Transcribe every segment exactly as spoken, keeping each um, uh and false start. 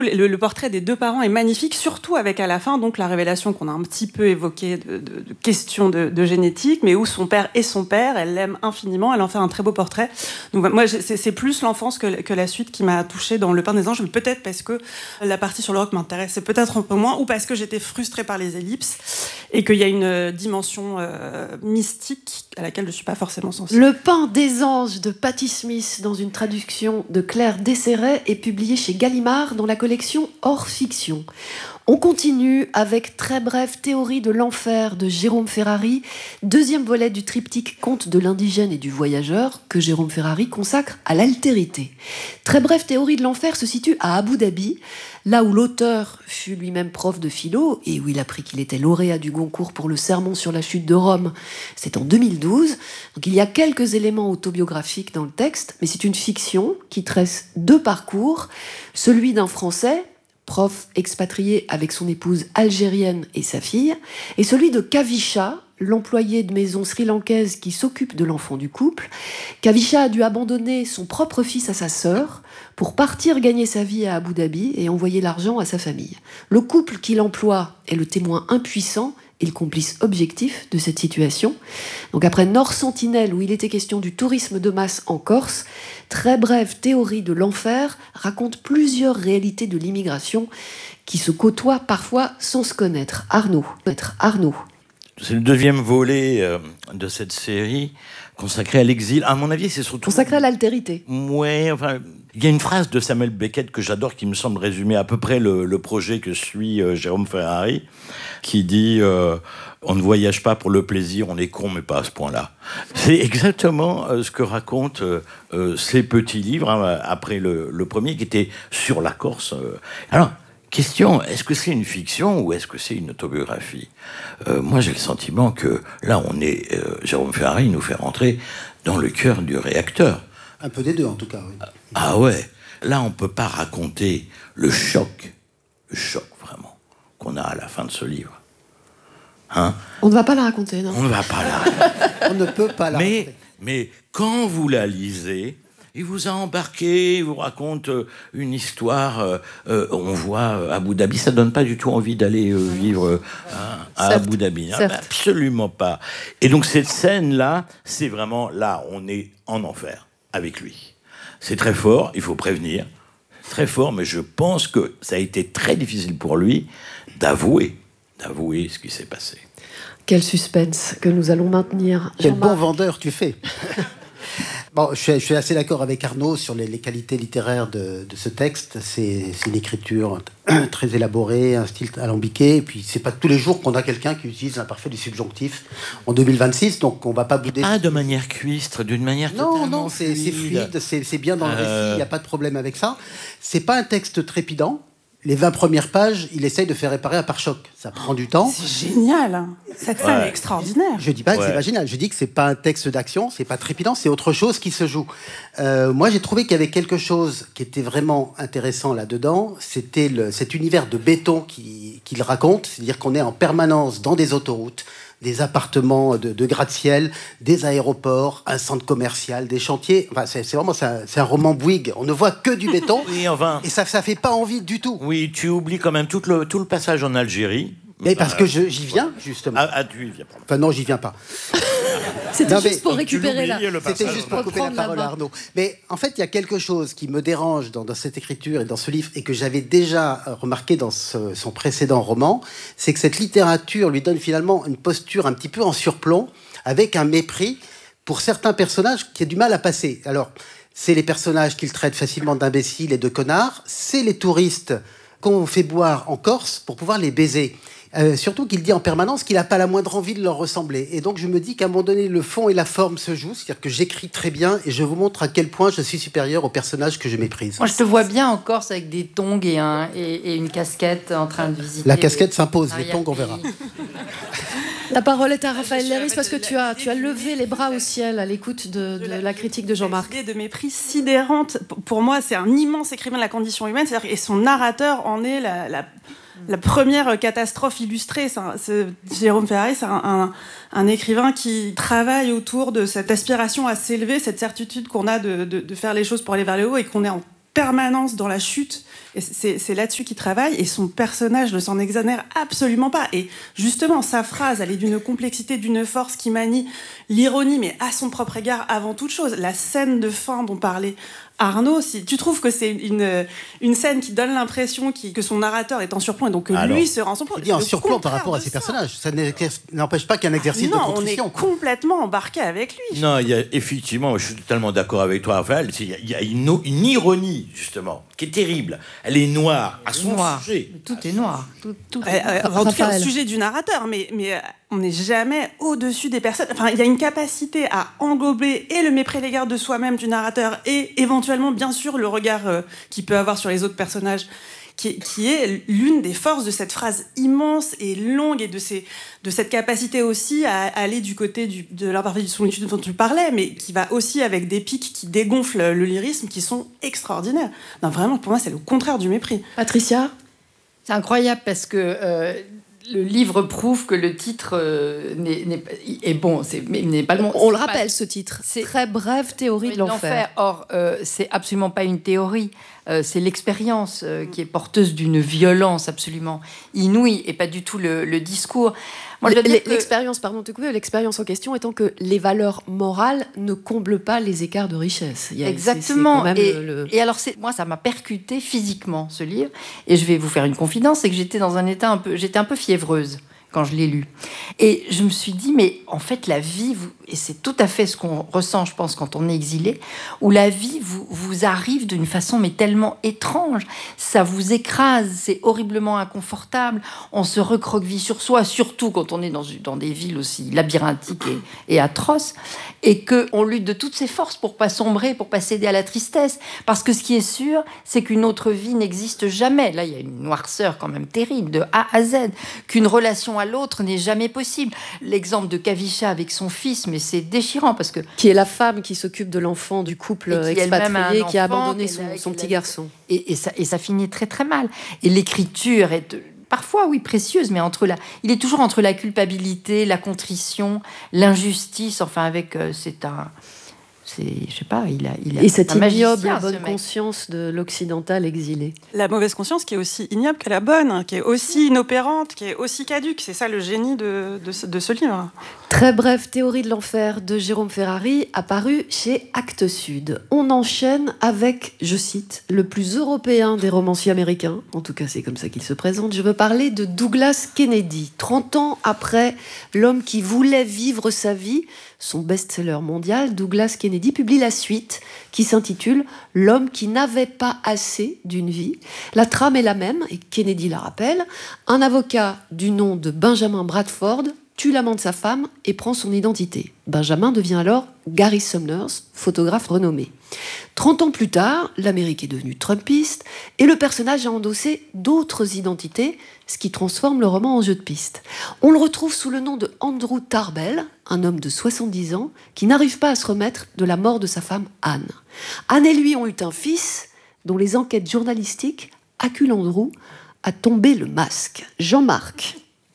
Le, le portrait des deux parents est magnifique, surtout avec à la fin donc la révélation qu'on a un petit peu évoquée de, de, de questions de, de génétique, mais où son père est son père, elle l'aime infiniment, elle en fait un très beau portrait. Donc moi, c'est, c'est plus l'enfance que, que la suite qui m'a touchée dans Le Pain des Anges, mais peut-être parce que la partie sur le rock m'intéressait peut-être un peu moins, ou parce que j'étais frustrée par les ellipses, et qu'il y a une dimension euh, mystique à laquelle je ne suis pas forcément sensible. Le Pain des Anges de Patti Smith, dans une traduction de Claire Desserret, est publié chez Gallimard dans la collection Hors Fiction. On continue avec Très brève théorie de l'enfer de Jérôme Ferrari, deuxième volet du triptyque Conte de l'indigène et du voyageur que Jérôme Ferrari consacre à l'altérité. Très brève théorie de l'enfer se situe à Abu Dhabi, là où l'auteur fut lui-même prof de philo et où il apprit qu'il était lauréat du Goncourt pour le Sermon sur la chute de Rome. C'est en deux mille douze. Donc il y a quelques éléments autobiographiques dans le texte, mais c'est une fiction qui tresse deux parcours, celui d'un Français, prof expatrié avec son épouse algérienne et sa fille, et celui de Kavisha, l'employé de maison sri-lankaise qui s'occupe de l'enfant du couple. Kavisha a dû abandonner son propre fils à sa sœur pour partir gagner sa vie à Abu Dhabi et envoyer l'argent à sa famille. Le couple qu'il emploie est le témoin impuissant et le complice objectif de cette situation. Donc après Nord Sentinelle, où il était question du tourisme de masse en Corse, Très brève théorie de l'enfer raconte plusieurs réalités de l'immigration qui se côtoient parfois sans se connaître. Arnaud. Arnaud. C'est le deuxième volet euh, de cette série consacré à l'exil. À mon avis, c'est surtout... Consacré à l'altérité. Ouais, enfin... Il y a une phrase de Samuel Beckett que j'adore, qui me semble résumer à peu près le, le projet que suit euh, Jérôme Ferrari, qui dit euh, « On ne voyage pas pour le plaisir, on est con, mais pas à ce point-là ». C'est exactement euh, ce que racontent euh, euh, ces petits livres, hein, après le, le premier, qui était sur la Corse. Euh. Alors, question, est-ce que c'est une fiction ou est-ce que c'est une autobiographie ? euh, Moi, j'ai le sentiment que là, on est, euh, Jérôme Ferrari nous fait rentrer dans le cœur du réacteur. Un peu des deux, en tout cas, oui. Ah ouais, là, on ne peut pas raconter le choc, le choc, vraiment, qu'on a à la fin de ce livre. Hein ? On ne va pas la raconter, non ? On ne va pas la raconter. On ne peut pas la mais, raconter. Mais quand vous la lisez, il vous a embarqué, il vous raconte euh, une histoire, euh, euh, on voit euh, Abu Dhabi, ça ne donne pas du tout envie d'aller euh, vivre euh, hein, à certes, Abu Dhabi. Hein, certes. Absolument pas. Et donc cette scène-là, c'est vraiment, là, on est en enfer avec lui. C'est très fort, il faut prévenir. Très fort, mais je pense que ça a été très difficile pour lui d'avouer, d'avouer ce qui s'est passé. Quel suspense que nous allons maintenir. Quel Jean-Marc. bon vendeur tu fais. Bon, je suis, je suis assez d'accord avec Arnaud sur les, les qualités littéraires de, de ce texte. C'est, c'est une écriture très élaborée, un style alambiqué. Et puis, c'est pas tous les jours qu'on a quelqu'un qui utilise l'imparfait du subjonctif en deux mille vingt-six, donc on va pas bouder. Pas de manière cuistre, d'une manière Non, totalement non, c'est, fluide. c'est fluide, c'est, c'est bien dans le Euh... récit, il n'y a pas de problème avec ça. C'est pas un texte trépidant. Les vingt premières pages, il essaye de faire réparer un pare-choc. Ça prend du temps. C'est génial. Cette scène Ouais. est extraordinaire. Je dis pas que Ouais. c'est pas génial. Je dis que c'est pas un texte d'action, c'est pas trépidant, c'est autre chose qui se joue. Euh, moi, j'ai trouvé qu'il y avait quelque chose qui était vraiment intéressant là-dedans. C'était le, cet univers de béton qui, qu'il raconte. C'est-à-dire qu'on est en permanence dans des autoroutes, des appartements de, de gratte-ciel, des aéroports, un centre commercial, des chantiers. Enfin, c'est, c'est vraiment c'est un, c'est un roman Bouygues. On ne voit que du béton. Oui, enfin... Et ça, ça fait pas envie du tout. Oui, tu oublies quand même tout le, tout le passage en Algérie. Mais parce Euh, que je, j'y viens, justement. Ah, ah, tu y viens, pardon. Enfin, non, j'y viens pas. C'était Non, mais- juste pour récupérer là. C'était juste pour couper la Reprendre la parole main. à Arnaud. Mais en fait, il y a quelque chose qui me dérange dans, dans cette écriture et dans ce livre, et que j'avais déjà remarqué dans ce- son précédent roman, c'est que cette littérature lui donne finalement une posture un petit peu en surplomb, avec un mépris pour certains personnages qui a du mal à passer. Alors, c'est les personnages qu'il traite facilement d'imbéciles et de connards, c'est les touristes qu'on fait boire en Corse pour pouvoir les baiser. Euh, surtout qu'il dit en permanence qu'il n'a pas la moindre envie de leur ressembler. Et donc je me dis qu'à un moment donné, le fond et la forme se jouent, c'est-à-dire que j'écris très bien et je vous montre à quel point je suis supérieur aux personnages que je méprise. Moi, je te vois bien en Corse avec des tongs et, un, et, et une casquette en train de visiter. La casquette s'impose, les l'arrière-pays. tongs, on verra. La parole est à Raphaël Léris parce que tu as, tu as levé les bras au ciel à l'écoute de, de la critique de Jean-Marc. Idée de mépris sidérante. P- Pour moi, c'est un immense écrivain de la condition humaine. C'est-à-dire, et son narrateur en est la, la, la première catastrophe illustrée. C'est un- c'est- Jérôme Ferrari, c'est un, un, un écrivain qui travaille autour de cette aspiration à s'élever, cette certitude qu'on a de, de, de faire les choses pour aller vers le haut et qu'on est en permanence dans la chute. Et c'est, c'est là-dessus qu'il travaille, et son personnage ne s'en exonère absolument pas. Et justement, sa phrase, elle est d'une complexité, d'une force qui manie l'ironie, mais à son propre égard avant toute chose. La scène de fin dont parlait Arnaud, si tu trouves que c'est une, une scène qui donne l'impression qui, que son narrateur est en surplomb et donc que Alors, lui se rend en surplomb. Il dit en surplomb par rapport à ses ça. personnages. Ça n'empêche pas qu'un exercice non, de contrition. on est complètement embarqué avec lui. Non, il y a effectivement, je suis totalement d'accord avec toi, Raphaël, il y a, il y a une, une ironie, justement, qui est terrible. Elle est noire à son Noir. sujet. Tout est noir. Tout, tout Euh, euh, en tout cas, au Raphaël. sujet du narrateur, mais, mais euh, on n'est jamais au-dessus des personnes. Enfin, il y a une capacité à englober et le mépris à l'égard de soi-même du narrateur et éventuellement, bien sûr, le regard euh, qu'il peut avoir sur les autres personnages, qui, qui est l'une des forces de cette phrase immense et longue et de, ces, de cette capacité aussi à aller du côté du, de l'imparfait du solitude dont tu parlais, mais qui va aussi avec des pics qui dégonflent le lyrisme, qui sont extraordinaires. Non, vraiment, pour moi, c'est le contraire du mépris. Patricia ? C'est incroyable parce que euh, le livre prouve que le titre euh, n'est, n'est, est bon, c'est, mais n'est pas le bon. On le C'est rappelle, pas- ce titre. c'est- Très brève théorie Oui, de l'enfer. Or, euh, c'est absolument pas une théorie. Euh, c'est l'expérience euh, qui est porteuse d'une violence absolument inouïe et pas du tout le, le discours. Moi, je dois dire L- que- L'expérience, pardon, de te couper, l'expérience en question étant que les valeurs morales ne comblent pas les écarts de richesse. Il y a- Exactement. c'est- c'est quand même et, le- le- et alors, c'est, moi, ça m'a percuté physiquement, ce livre. Et je vais vous faire une confidence, c'est que j'étais dans un état un peu, j'étais un peu fiévreuse quand je l'ai lu. Et je me suis dit, mais en fait, la vie, vous, et c'est tout à fait ce qu'on ressent, je pense, quand on est exilé, où la vie vous, vous arrive d'une façon mais tellement étrange. Ça vous écrase, c'est horriblement inconfortable. On se recroqueville sur soi, surtout quand on est dans, dans des villes aussi labyrinthiques et, et atroces, et qu'on lutte de toutes ses forces pour pas sombrer, pour pas céder à la tristesse. Parce que ce qui est sûr, c'est qu'une autre vie n'existe jamais. Là, il y a une noirceur quand même terrible, de A à Z, qu'une relation à l'autre n'est jamais possible. L'exemple de Kavisha avec son fils, mais c'est déchirant parce que qui est la femme qui s'occupe de l'enfant du couple Et qui elle-même a un expatrié qui a enfant, abandonné qu'elle son, a- son qu'elle petit a- garçon. et, et ça et ça finit très très mal. Et l'écriture est de- parfois oui précieuse, mais entre la, il est toujours entre la culpabilité, la contrition, l'injustice. Enfin avec euh, c'est un c'est, je sais pas, il a, il a Et cette un magicien, ignoble ce bonne mec. conscience de l'occidental exilé. La mauvaise conscience qui est aussi ignoble que la bonne, qui est aussi inopérante, qui est aussi caduque. C'est ça le génie de, de, ce, de ce livre. Très brève théorie de l'enfer de Jérôme Ferrari, apparu chez Actes Sud. On enchaîne avec, je cite, le plus européen des romanciers américains. En tout cas, c'est comme ça qu'il se présente. Je veux parler de Douglas Kennedy. trente ans après L'homme qui voulait vivre sa vie, son best-seller mondial, Douglas Kennedy publie la suite qui s'intitule L'homme qui n'avait pas assez d'une vie. La trame est la même, et Kennedy la rappelle. Un avocat du nom de Benjamin Bradford tue l'amant de sa femme et prend son identité. Benjamin devient alors Gary Summers, photographe renommé. Trente ans plus tard, l'Amérique est devenue trumpiste et le personnage a endossé d'autres identités, ce qui transforme le roman en jeu de piste. On le retrouve sous le nom de Andrew Tarbell, un homme de soixante-dix ans qui n'arrive pas à se remettre de la mort de sa femme Anne. Anne et lui ont eu un fils dont les enquêtes journalistiques acculent Andrew à tomber le masque. Jean-Marc.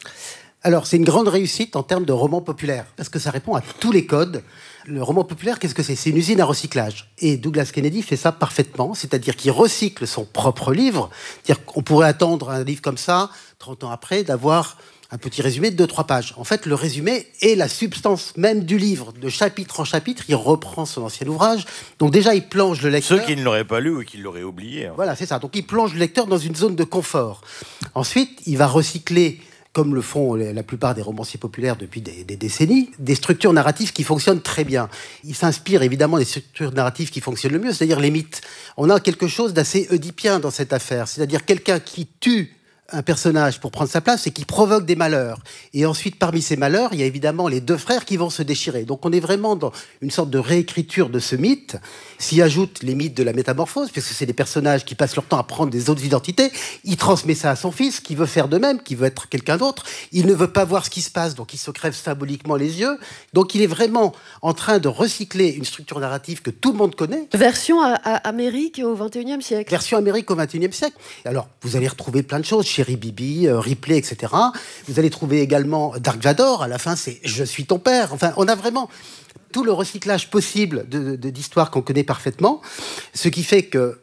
Alors, c'est une grande réussite en termes de roman populaire, parce que ça répond à tous les codes. Le roman populaire, qu'est-ce que c'est ? C'est une usine à recyclage. Et Douglas Kennedy fait ça parfaitement, c'est-à-dire qu'il recycle son propre livre. C'est-à-dire qu'on pourrait attendre un livre comme ça, trente ans après, d'avoir un petit résumé de deux trois pages. En fait, le résumé est la substance même du livre. De chapitre en chapitre, il reprend son ancien ouvrage. Donc déjà, il plonge le lecteur... Ceux qui ne l'auraient pas lu ou qui l'auraient oublié. Hein. Voilà, c'est ça. Donc il plonge le lecteur dans une zone de confort. Ensuite, il va recycler, comme le font la plupart des romanciers populaires depuis des, des décennies, des structures narratives qui fonctionnent très bien. Il s'inspire évidemment des structures narratives qui fonctionnent le mieux, c'est-à-dire les mythes. On a quelque chose d'assez oedipien dans cette affaire, c'est-à-dire quelqu'un qui tue un personnage pour prendre sa place et qui provoque des malheurs. Et ensuite, parmi ces malheurs, il y a évidemment les deux frères qui vont se déchirer. Donc on est vraiment dans une sorte de réécriture de ce mythe. S'y ajoutent les mythes de la métamorphose, puisque c'est des personnages qui passent leur temps à prendre des autres identités. Il transmet ça à son fils, qui veut faire de même, qui veut être quelqu'un d'autre. Il ne veut pas voir ce qui se passe, donc il se crève symboliquement les yeux. Donc il est vraiment en train de recycler une structure narrative que tout le monde connaît. Version à, à Amérique au vingt et unième siècle. Version Amérique au vingt et unième siècle. Alors, vous allez retrouver plein de choses, Chéri Bibi, euh, Ripley, et cetera. Vous allez trouver également Dark Vador. À la fin, c'est « Je suis ton père ». Enfin, on a vraiment tout le recyclage possible de, de, d'histoires qu'on connaît parfaitement. Ce qui fait que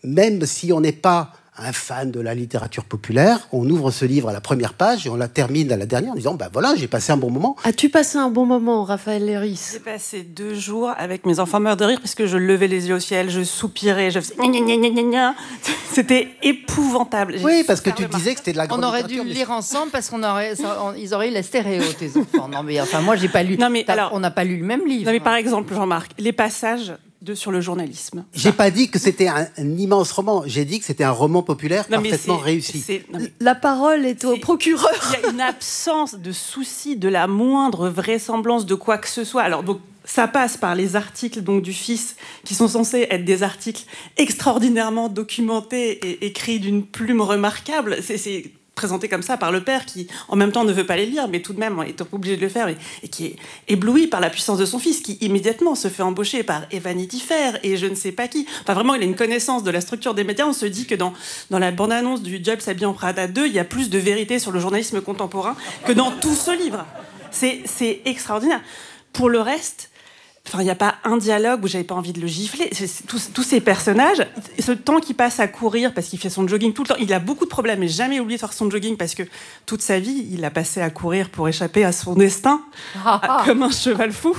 même si on n'est pas un fan de la littérature populaire, on ouvre ce livre à la première page et on la termine à la dernière en disant ben voilà, j'ai passé un bon moment. As-tu passé un bon moment, Raphaël Léris? J'ai passé deux jours avec mes enfants morts de rire parce que je levais les yeux au ciel, je soupirais, je faisais gna gna gna gna gna. C'était épouvantable. Oui, parce que tu disais que c'était de la grande On aurait dû littérature. le lire ensemble parce qu'on aurait, ça, on- ils auraient eu la stéréo, tes enfants. Non mais enfin, moi j'ai pas lu. Non, mais T'as- alors- on n'a pas lu le même livre. Non mais par exemple, Jean-Marc, les passages de sur le journalisme. J'ai pas dit que c'était un, un immense roman, j'ai dit que c'était un roman populaire Non, mais parfaitement c'est- réussi. c'est- non, mais La parole est au C'est- procureur. il y a une absence de souci de la moindre vraisemblance de quoi que ce soit. Alors donc ça passe par les articles donc du Fils qui sont censés être des articles extraordinairement documentés et écrits d'une plume remarquable. C'est, c'est présenté comme ça par le père qui en même temps ne veut pas les lire mais tout de même est obligé de le faire et, et qui est ébloui par la puissance de son fils qui immédiatement se fait embaucher par Vanity Fair et je ne sais pas qui. Enfin vraiment il a une connaissance de la structure des médias. On se dit que dans, dans la bande-annonce du Job s'habille en Prada deux il y a plus de vérité sur le journalisme contemporain que dans tout ce livre. C'est, c'est extraordinaire. Pour le reste, enfin, il n'y a pas un dialogue où j'avais pas envie de le gifler. C'est, c'est, tous, tous ces personnages, ce temps qu'il passe à courir parce qu'il fait son jogging tout le temps, il a beaucoup de problèmes, mais jamais oublié de faire son jogging parce que toute sa vie, il a passé à courir pour échapper à son destin, à- comme un cheval fou.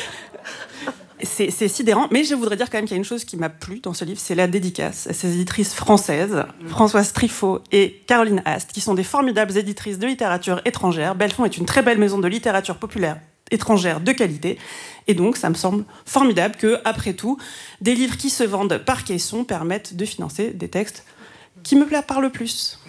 C'est, c'est sidérant, mais je voudrais dire quand même qu'il y a une chose qui m'a plu dans ce livre, c'est la dédicace à ces éditrices françaises, Françoise Truffaut et Caroline Ast, qui sont des formidables éditrices de littérature étrangère. Belfond est une très belle maison de littérature populaire étrangère de qualité, et donc ça me semble formidable que, après tout, des livres qui se vendent par caisson permettent de financer des textes qui me parlent le plus.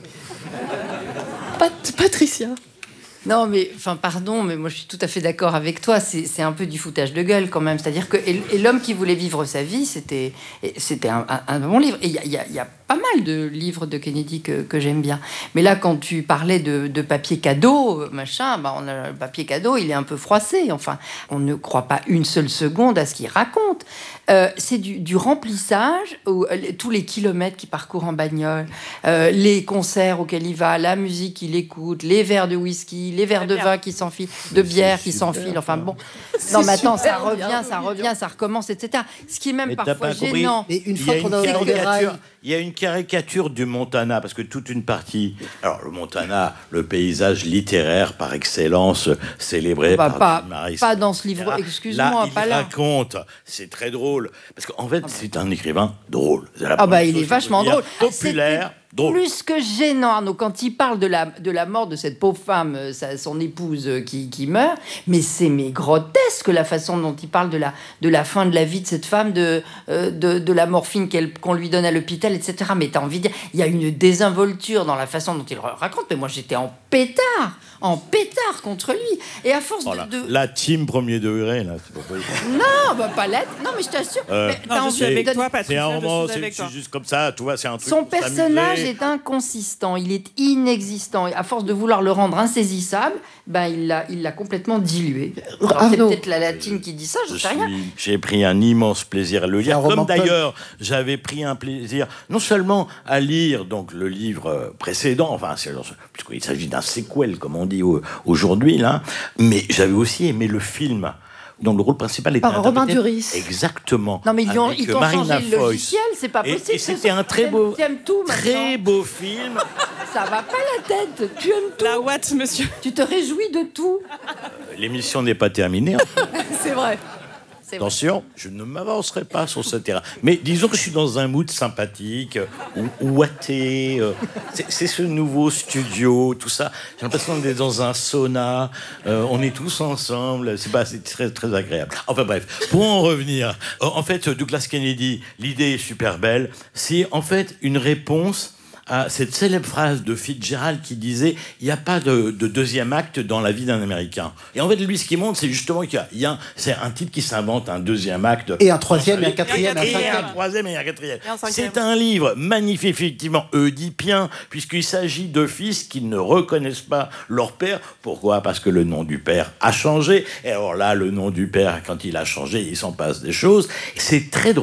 Pat- Patricia. Non, mais enfin, pardon, mais moi je suis tout à fait d'accord avec toi. C'est, c'est un peu du foutage de gueule quand même. C'est-à-dire que et, et l'homme qui voulait vivre sa vie, c'était, c'était un, un, un bon livre. Et il y, y, y a pas mal de livres de Kennedy que, que j'aime bien. Mais là, quand tu parlais de, de papier cadeau, machin, bah on a, le papier cadeau, il est un peu froissé. Enfin, on ne croit pas une seule seconde à ce qu'il raconte. Euh, c'est du, du remplissage, où, euh, tous les kilomètres qu'il parcourt en bagnole, euh, les concerts auxquels il va, la musique qu'il écoute, les verres de whisky, les verres de vin qui s'enfilent, de bière qui s'enfilent. Enfin bon, non mais attends, ça revient, ça revient, ça recommence, et cetera. Ce qui est même Mais t'as parfois pas compris. gênant. Et une Il y fois a qu'on une a dans des rails, caricature, il y a une caricature du Montana, parce que toute une partie... Alors, le Montana, le paysage littéraire par excellence, célébré Bah, par pas, Tim Harris, pas dans ce livre, et cetera. excuse-moi, là, il pas là. raconte, c'est très drôle, parce qu'en fait, c'est un écrivain drôle. C'est la Ah première bah il chose est que vachement je veux dire. drôle. Populaire, C'était drôle. Plus que gênant, Arnaud, quand il parle de la, de la mort de cette pauvre femme, euh, sa- son épouse euh, qui, qui meurt, mais c'est mais grotesque la façon dont il parle de la, de la fin de la vie de cette femme, de, euh, de, de la morphine qu'elle, qu'on lui donne à l'hôpital, et cetera. Mais t'as envie de dire, il y a une désinvolture dans la façon dont il raconte, mais moi j'étais en pétard, en pétard contre lui. Et à force Voilà. de... de- La team premier degré, là, c'est pas possible. Non, bah pas là. Non, mais je t'assure. Euh, mais t'as Non, je envie suis de avec donner- toi, C'est Patricia, un je roman, suis c'est avec toi. c'est juste comme ça, tu vois, c'est un truc Son pour s'amuser. personnage est inconsistant, il est inexistant. Et à force de vouloir le rendre insaisissable, ben il l'a, il l'a complètement dilué. Alors, c'est Arnaud. peut-être la latine qui dit ça, je Je sais rien. suis- J'ai pris un immense plaisir à le C'est un lire, roman comme pulp. d'ailleurs j'avais pris un plaisir non seulement à lire donc le livre euh, précédent, enfin c'est- puisqu'il s'agit d'un sequel comme on dit au- aujourd'hui là, mais j'avais aussi aimé le film dont le rôle principal était Par Romain interprété- Duris. Exactement. Non mais ils, ont, avec ils t'ont Marina changé le Foïs. logiciel, c'est pas Et- possible. et c'était un très T'aimes- beau- T'aimes tout maintenant. Très beau film. Ça va pas la tête. Tu aimes tout. La Watt, monsieur. Tu te réjouis de tout. L'émission n'est pas terminée. C'est vrai. C'est vrai. Attention, je ne m'avancerai pas sur ce terrain. Mais disons que je suis dans un mood sympathique, ou ouaté. euh, c'est, c'est ce nouveau studio, tout ça. J'ai l'impression d'être dans un sauna. euh, on est tous ensemble. C'est, pas, c'est très, très agréable. Enfin bref, pour en revenir. euh, En fait, Douglas Kennedy, l'idée est super belle. C'est en fait une réponse à cette célèbre phrase de Fitzgerald qui disait « Il n'y a pas de, de deuxième acte dans la vie d'un Américain ». Et en fait, lui, ce qui montre, c'est justement qu'il y a, il y a un, c'est un type qui s'invente un deuxième acte. Et un troisième, et un quatrième, et un Et un cinquième. troisième et un quatrième. Et un cinquième. C'est un livre magnifique, effectivement, oedipien, puisqu'il s'agit de fils qui ne reconnaissent pas leur père. Pourquoi ? Parce que le nom du père a changé. Et alors là, le nom du père, quand il a changé, il s'en passe des choses. C'est très drôle.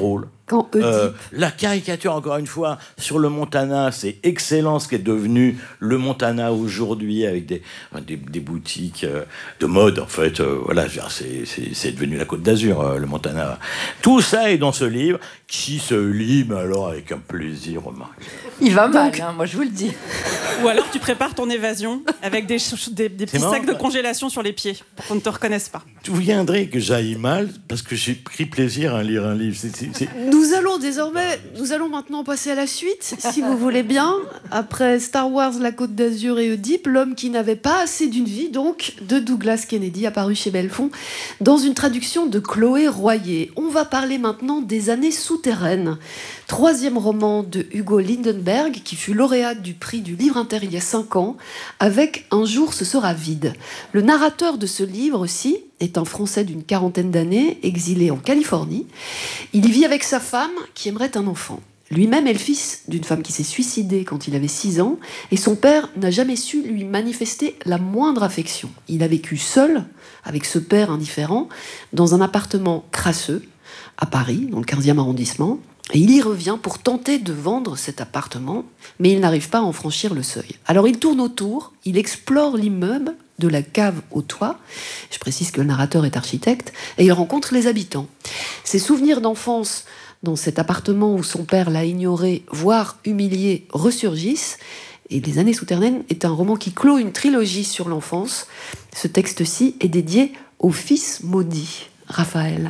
Quand Oedipe... Euh, la caricature, encore une fois, sur le Montana, c'est excellent ce qui est devenu le Montana aujourd'hui, avec des, des, des boutiques euh, de mode, en fait. Euh, voilà, c'est, c'est, c'est devenu la Côte d'Azur, euh, le Montana. Tout ça est dans ce livre, qui se lit, mais alors avec un plaisir remarquable. Il va mal, Donc, hein, moi je vous le dis. Ou alors tu prépares ton évasion avec des, des, des petits marrant, sacs de bah. congélation sur les pieds pour qu'on ne te reconnaisse pas. Tu viendrais que j'aille mal parce que j'ai pris plaisir à lire un livre. C'est, c'est, c'est... Nous allons désormais, nous allons maintenant passer à la suite, si vous voulez bien. Après Star Wars, la Côte d'Azur et Oedipe, l'homme qui n'avait pas assez d'une vie, donc, de Douglas Kennedy, apparu chez Belfond, dans une traduction de Chloé Royer. On va parler maintenant des années souterraines. Troisième roman de Hugo Lindenberg, qui fut lauréat du prix du livre inter il y a cinq ans, avec Un jour ce sera vide. Le narrateur de ce livre aussi est un Français d'une quarantaine d'années, exilé en Californie. Il y vit avec sa femme, qui aimerait un enfant. Lui-même est le fils d'une femme qui s'est suicidée quand il avait six ans, et son père n'a jamais su lui manifester la moindre affection. Il a vécu seul, avec ce père indifférent, dans un appartement crasseux, à Paris, dans le quinzième arrondissement, et il y revient pour tenter de vendre cet appartement, mais il n'arrive pas à en franchir le seuil. Alors il tourne autour, il explore l'immeuble, de la cave au toit, je précise que le narrateur est architecte, et il rencontre les habitants. Ses souvenirs d'enfance dans cet appartement où son père l'a ignoré, voire humilié, ressurgissent. Et Les années souterraines est un roman qui clôt une trilogie sur l'enfance. Ce texte-ci est dédié au fils maudit. Raphaël.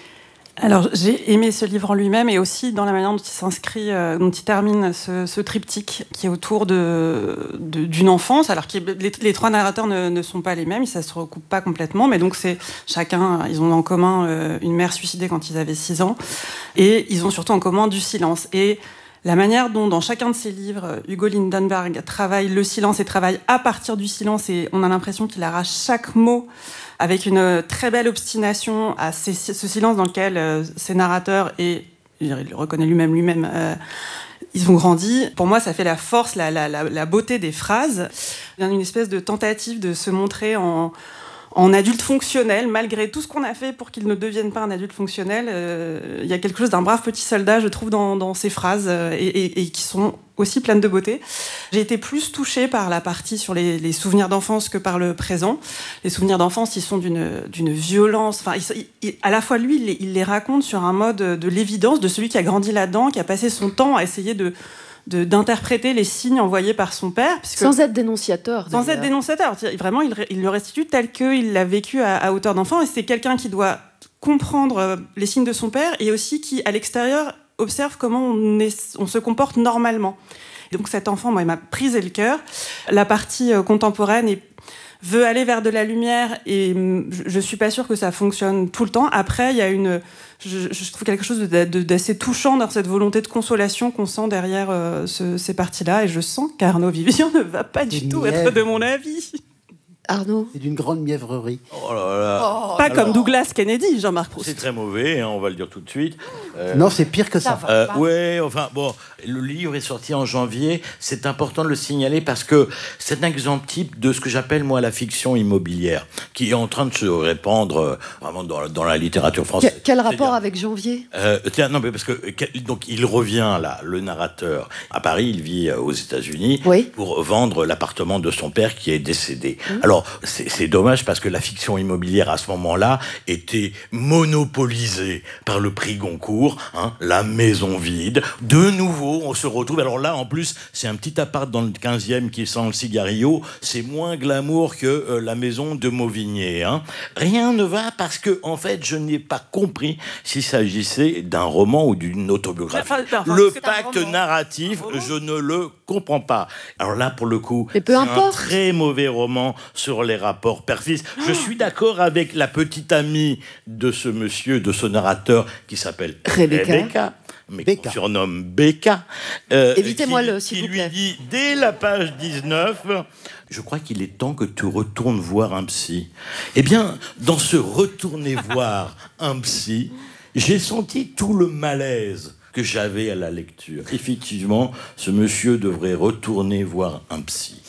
Alors, j'ai aimé ce livre en lui-même et aussi dans la manière dont il s'inscrit, euh, dont il termine ce, ce triptyque qui est autour de, de, d'une enfance. Alors que les, les trois narrateurs ne, ne sont pas les mêmes, ça ne se recoupe pas complètement, mais donc c'est chacun, ils ont en commun euh, une mère suicidée quand ils avaient six ans et ils ont surtout en commun du silence. Et la manière dont, dans chacun de ces livres, Hugo Lindenberg travaille le silence et travaille à partir du silence, et on a l'impression qu'il arrache chaque mot avec une très belle obstination à ces, ce silence dans lequel euh, ces narrateurs, et il le reconnaît lui-même, lui-même euh, ils ont grandi. Pour moi, ça fait la force, la, la, la, la beauté des phrases. Il y a une espèce de tentative de se montrer en... en adulte fonctionnel, malgré tout ce qu'on a fait pour qu'il ne devienne pas un adulte fonctionnel. Euh, il y a quelque chose d'un brave petit soldat, je trouve, dans, dans ces phrases, euh, et, et, et qui sont aussi pleines de beauté. J'ai été plus touchée par la partie sur les, les souvenirs d'enfance que par le présent. Les souvenirs d'enfance, ils sont d'une, d'une violence. Enfin, il, il, à la fois, lui, il les, il les raconte sur un mode de l'évidence, de celui qui a grandi là-dedans, qui a passé son temps à essayer de... De, d'interpréter les signes envoyés par son père. Puisque, sans être dénonciateur. Sans être dénonciateur. Vraiment, il, il le restitue tel qu'il l'a vécu à, à hauteur d'enfant. Et c'est quelqu'un qui doit comprendre les signes de son père et aussi qui, à l'extérieur, observe comment on, est, on se comporte normalement. Et donc cet enfant, moi, il m'a brisé le cœur. La partie euh, contemporaine est veut aller vers de la lumière et je ne suis pas sûre que ça fonctionne tout le temps. Après, il y a une... Je, je trouve quelque chose de, de, d'assez touchant dans cette volonté de consolation qu'on sent derrière euh, ce, ces parties-là. Et je sens qu'Arnaud Vivien ne va pas du tout être de mon avis. Arnaud. C'est d'une grande mièvrerie. Oh là là. Oh, pas alors, comme Douglas Kennedy, Jean-Marc Proust. C'est très mauvais, hein, on va le dire tout de suite. Euh, Non, c'est pire que ça. ça Euh, ouais, enfin bon, le livre est sorti en janvier. C'est important de le signaler parce que c'est un exemple type de ce que j'appelle moi la fiction immobilière, qui est en train de se répandre euh, vraiment dans, dans la littérature française. Quel, quel rapport C'est-à-dire, avec Janvier euh, tiens, non, mais parce que quel- donc il revient là, le narrateur à Paris, il vit euh, aux États-Unis Oui. pour vendre l'appartement de son père qui est décédé. Mmh. Alors c'est, c'est dommage parce que la fiction immobilière à ce moment-là était monopolisée par le prix Goncourt. Hein, la maison vide. De nouveau, on se retrouve. Alors là, en plus, c'est un petit appart dans le quinzième qui sent le cigarillo. C'est moins glamour que euh, la maison de Mauvigné. Hein. Rien ne va parce que, en fait, je n'ai pas compris s'il s'agissait d'un roman ou d'une autobiographie. Enfin, enfin, le c'est pacte un roman. narratif, Un roman. je ne le comprends pas. Alors là, pour le coup, Mais peu c'est importe. un très mauvais roman sur les rapports père-fils. Je suis d'accord avec la petite amie de ce monsieur, de ce narrateur qui s'appelle Rebecca. Rebecca, mais Becca. qu'on surnomme Becca. euh, Évitez-moi-le, qui- s'il qui vous plaît. lui dit, dès la page dix-neuf, je crois qu'il est temps que tu retournes voir un psy. Eh bien, dans ce retourner voir un psy, j'ai senti tout le malaise que j'avais à la lecture. Effectivement, ce monsieur devrait retourner voir un psy.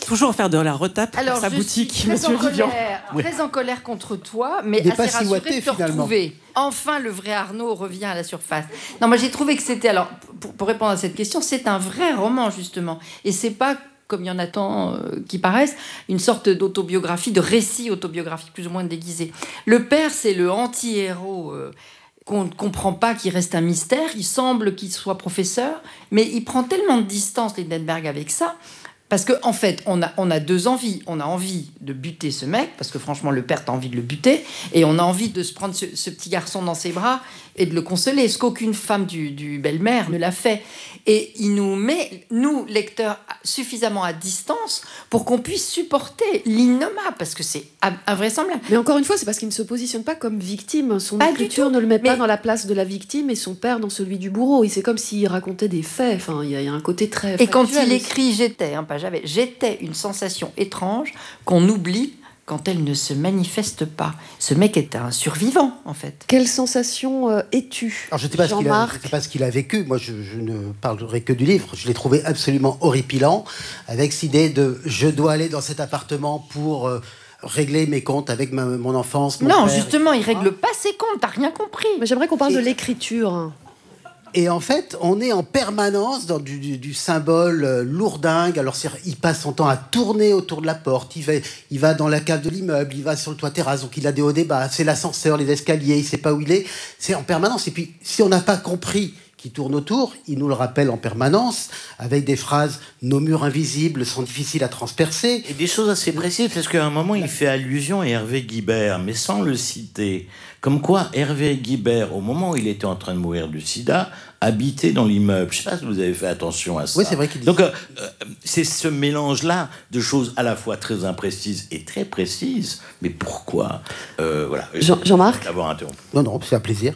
toujours faire de la retape Alors, pour sa je boutique, suis très monsieur en Vivian. colère, Oui. très en colère contre toi, mais Il est assez pas si rassurée ouaté, de te finalement. retrouver. Enfin, le vrai Arnaud revient à la surface. Non, moi j'ai trouvé que c'était, alors, pour, pour répondre à cette question, c'est un vrai roman, justement. Et c'est pas, comme il y en a tant euh, qui paraissent, une sorte d'autobiographie, de récit autobiographique plus ou moins déguisé. Le père, c'est le anti-héros euh, qu'on ne comprend pas, qui reste un mystère. Il semble qu'il soit professeur, mais il prend tellement de distance, Lindenberg, avec ça. Parce qu'en en fait, on a, on a deux envies. On a envie de buter ce mec, parce que franchement, le père a envie de le buter, et on a envie de se prendre ce, ce petit garçon dans ses bras et de le consoler, ce qu'aucune femme du, du belle-mère ne l'a fait. Et il nous met, nous, lecteurs, suffisamment à distance pour qu'on puisse supporter l'innommable, parce que c'est invraisemblable. Mais encore une fois, c'est parce qu'il ne se positionne pas comme victime. Son Pas du écriture tout. ne le met Mais- pas dans la place de la victime et son père dans celui du bourreau. Et c'est comme s'il racontait des faits. Enfin, il y, a- il y a un côté très. Et quand factuel il aussi. écrit « j'étais hein, », pas « j'avais », j'étais une sensation étrange qu'on oublie quand elle ne se manifeste pas. Ce mec est un survivant, en fait. Quelle sensation euh, es-tu, Alors, je ne sais pas ce qu'il a, Jean-Marc? je sais pas ce qu'il a vécu. Moi, je, je ne parlerai que du livre. Je l'ai trouvé absolument horripilant, avec cette idée de je dois aller dans cet appartement pour euh, régler mes comptes avec ma- mon enfance. Mon Non, père, justement, il et cetera. règle pas ses comptes, t'as rien compris. Mais j'aimerais qu'on parle Et- de l'écriture. Et en fait, on est en permanence dans du, du- du symbole euh, lourdingue. Alors, c'est- il passe son temps à tourner autour de la porte. Il va, il va dans la cave de l'immeuble. Il va sur le toit terrasse. Donc, il a des hauts, des bas. C'est l'ascenseur, les escaliers. Il ne sait pas où il est. C'est en permanence. Et puis, si on n'a pas compris qu'il tourne autour, il nous le rappelle en permanence avec des phrases « Nos murs invisibles sont difficiles à transpercer ». Et des choses assez précises, parce qu'à un moment, il fait allusion à Hervé Guibert, mais sans le citer. Comme quoi, Hervé Guibert, au moment où il était en train de mourir du sida, habitait dans l'immeuble. Je ne sais pas si vous avez fait attention à ça. Oui, c'est vrai qu'il dit Donc, euh, euh, c'est ce mélange-là de choses à la fois très imprécises et très précises. Mais pourquoi euh, voilà. Jean- Jean-Marc D'avoir interrompu. Non, non, c'est un plaisir.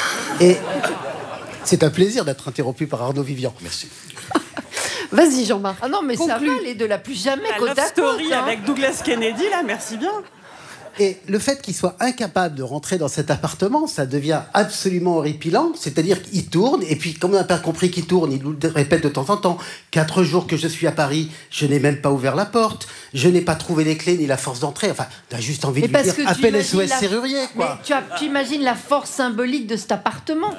Et c'est un plaisir d'être interrompu par Arnaud Vivian. Merci. Vas-y, Jean-Marc. Ah non, mais ça Conclue. va, les deux, la plus jamais La côte love à côte. story hein. avec Douglas Kennedy, là, merci bien. Et le fait qu'il soit incapable de rentrer dans cet appartement, ça devient absolument horripilant. C'est-à-dire qu'il tourne, et puis comme on n'a pas compris qu'il tourne, il nous le répète de temps en temps. Quatre jours que je suis à Paris, je n'ai même pas ouvert la porte, je n'ai pas trouvé les clés ni la force d'entrer. Enfin, t'as juste envie Mais de lui parce dire que tu appelle S O S imagines la- serrurier, Mais quoi. tu, as- tu imagines la force symbolique de cet appartement.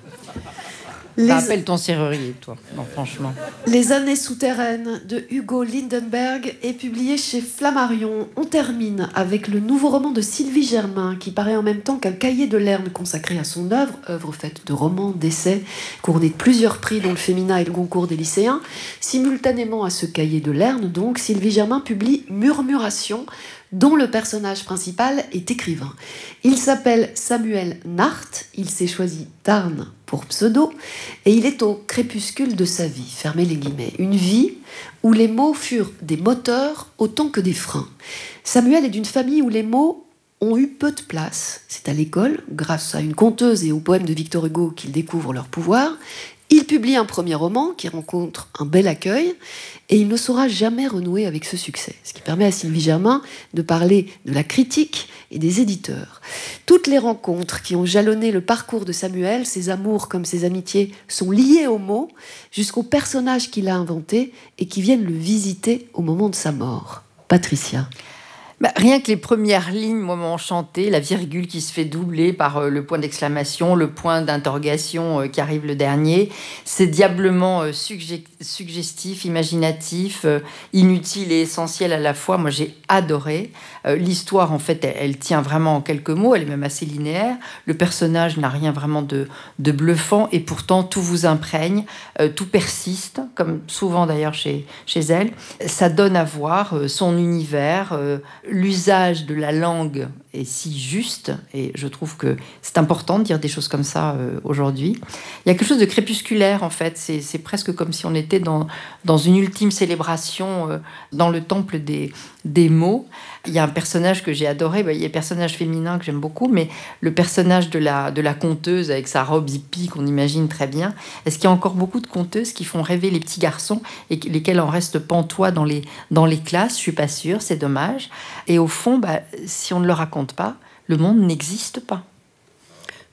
Les, Ça appelle ton serrurier, toi. Non, franchement. Les années souterraines de Hugo Lindenberg est publié chez Flammarion. On termine avec le nouveau roman de Sylvie Germain, qui paraît en même temps qu'un cahier de Lerne consacré à son œuvre, œuvre faite de romans, d'essais, couronnée de plusieurs prix, dont le Féminin et le Goncourt des lycéens. Simultanément à ce cahier de Lerne, donc, Sylvie Germain publie Murmuration, dont le personnage principal est écrivain. Il s'appelle Samuel Nart, il s'est choisi Tarn pour pseudo, et il est au crépuscule de sa vie, fermez les guillemets, une vie où les mots furent des moteurs autant que des freins. Samuel est d'une famille où les mots ont eu peu de place. C'est à l'école, grâce à une conteuse et au poème de Victor Hugo qu'il découvre leur pouvoir. Il publie un premier roman qui rencontre un bel accueil et il ne saura jamais renouer avec ce succès. Ce qui permet à Sylvie Germain de parler de la critique et des éditeurs. Toutes les rencontres qui ont jalonné le parcours de Samuel, ses amours comme ses amitiés, sont liées aux mots jusqu'aux personnages qu'il a inventés et qui viennent le visiter au moment de sa mort. Patricia. Bah, rien que les premières lignes, moi, m'ont enchanté. La virgule qui se fait doubler par euh, le point d'exclamation, le point d'interrogation euh, qui arrive le dernier. C'est diablement euh, sugge- suggestif, imaginatif, euh, inutile et essentiel à la fois. Moi, j'ai adoré. Euh, l'histoire, en fait, elle, elle tient vraiment en quelques mots. Elle est même assez linéaire. Le personnage n'a rien vraiment de, de bluffant. Et pourtant, tout vous imprègne. Euh, tout persiste, comme souvent d'ailleurs chez, chez elle. Ça donne à voir euh, son univers. Euh, L'usage de la langue est si juste, et je trouve que c'est important de dire des choses comme ça euh, aujourd'hui. Il y a quelque chose de crépusculaire, en fait. C'est, c'est presque comme si on était dans, dans une ultime célébration euh, dans le temple des, des mots. Il y a un personnage que j'ai adoré, ben, il y a un personnage féminin que j'aime beaucoup, mais le personnage de la, de la conteuse avec sa robe hippie qu'on imagine très bien. Est-ce qu'il y a encore beaucoup de conteuses qui font rêver les petits garçons et lesquels en restent pantois dans les, dans les classes? Je suis pas sûre, c'est dommage. Et au fond, bah, si on ne le raconte pas, le monde n'existe pas.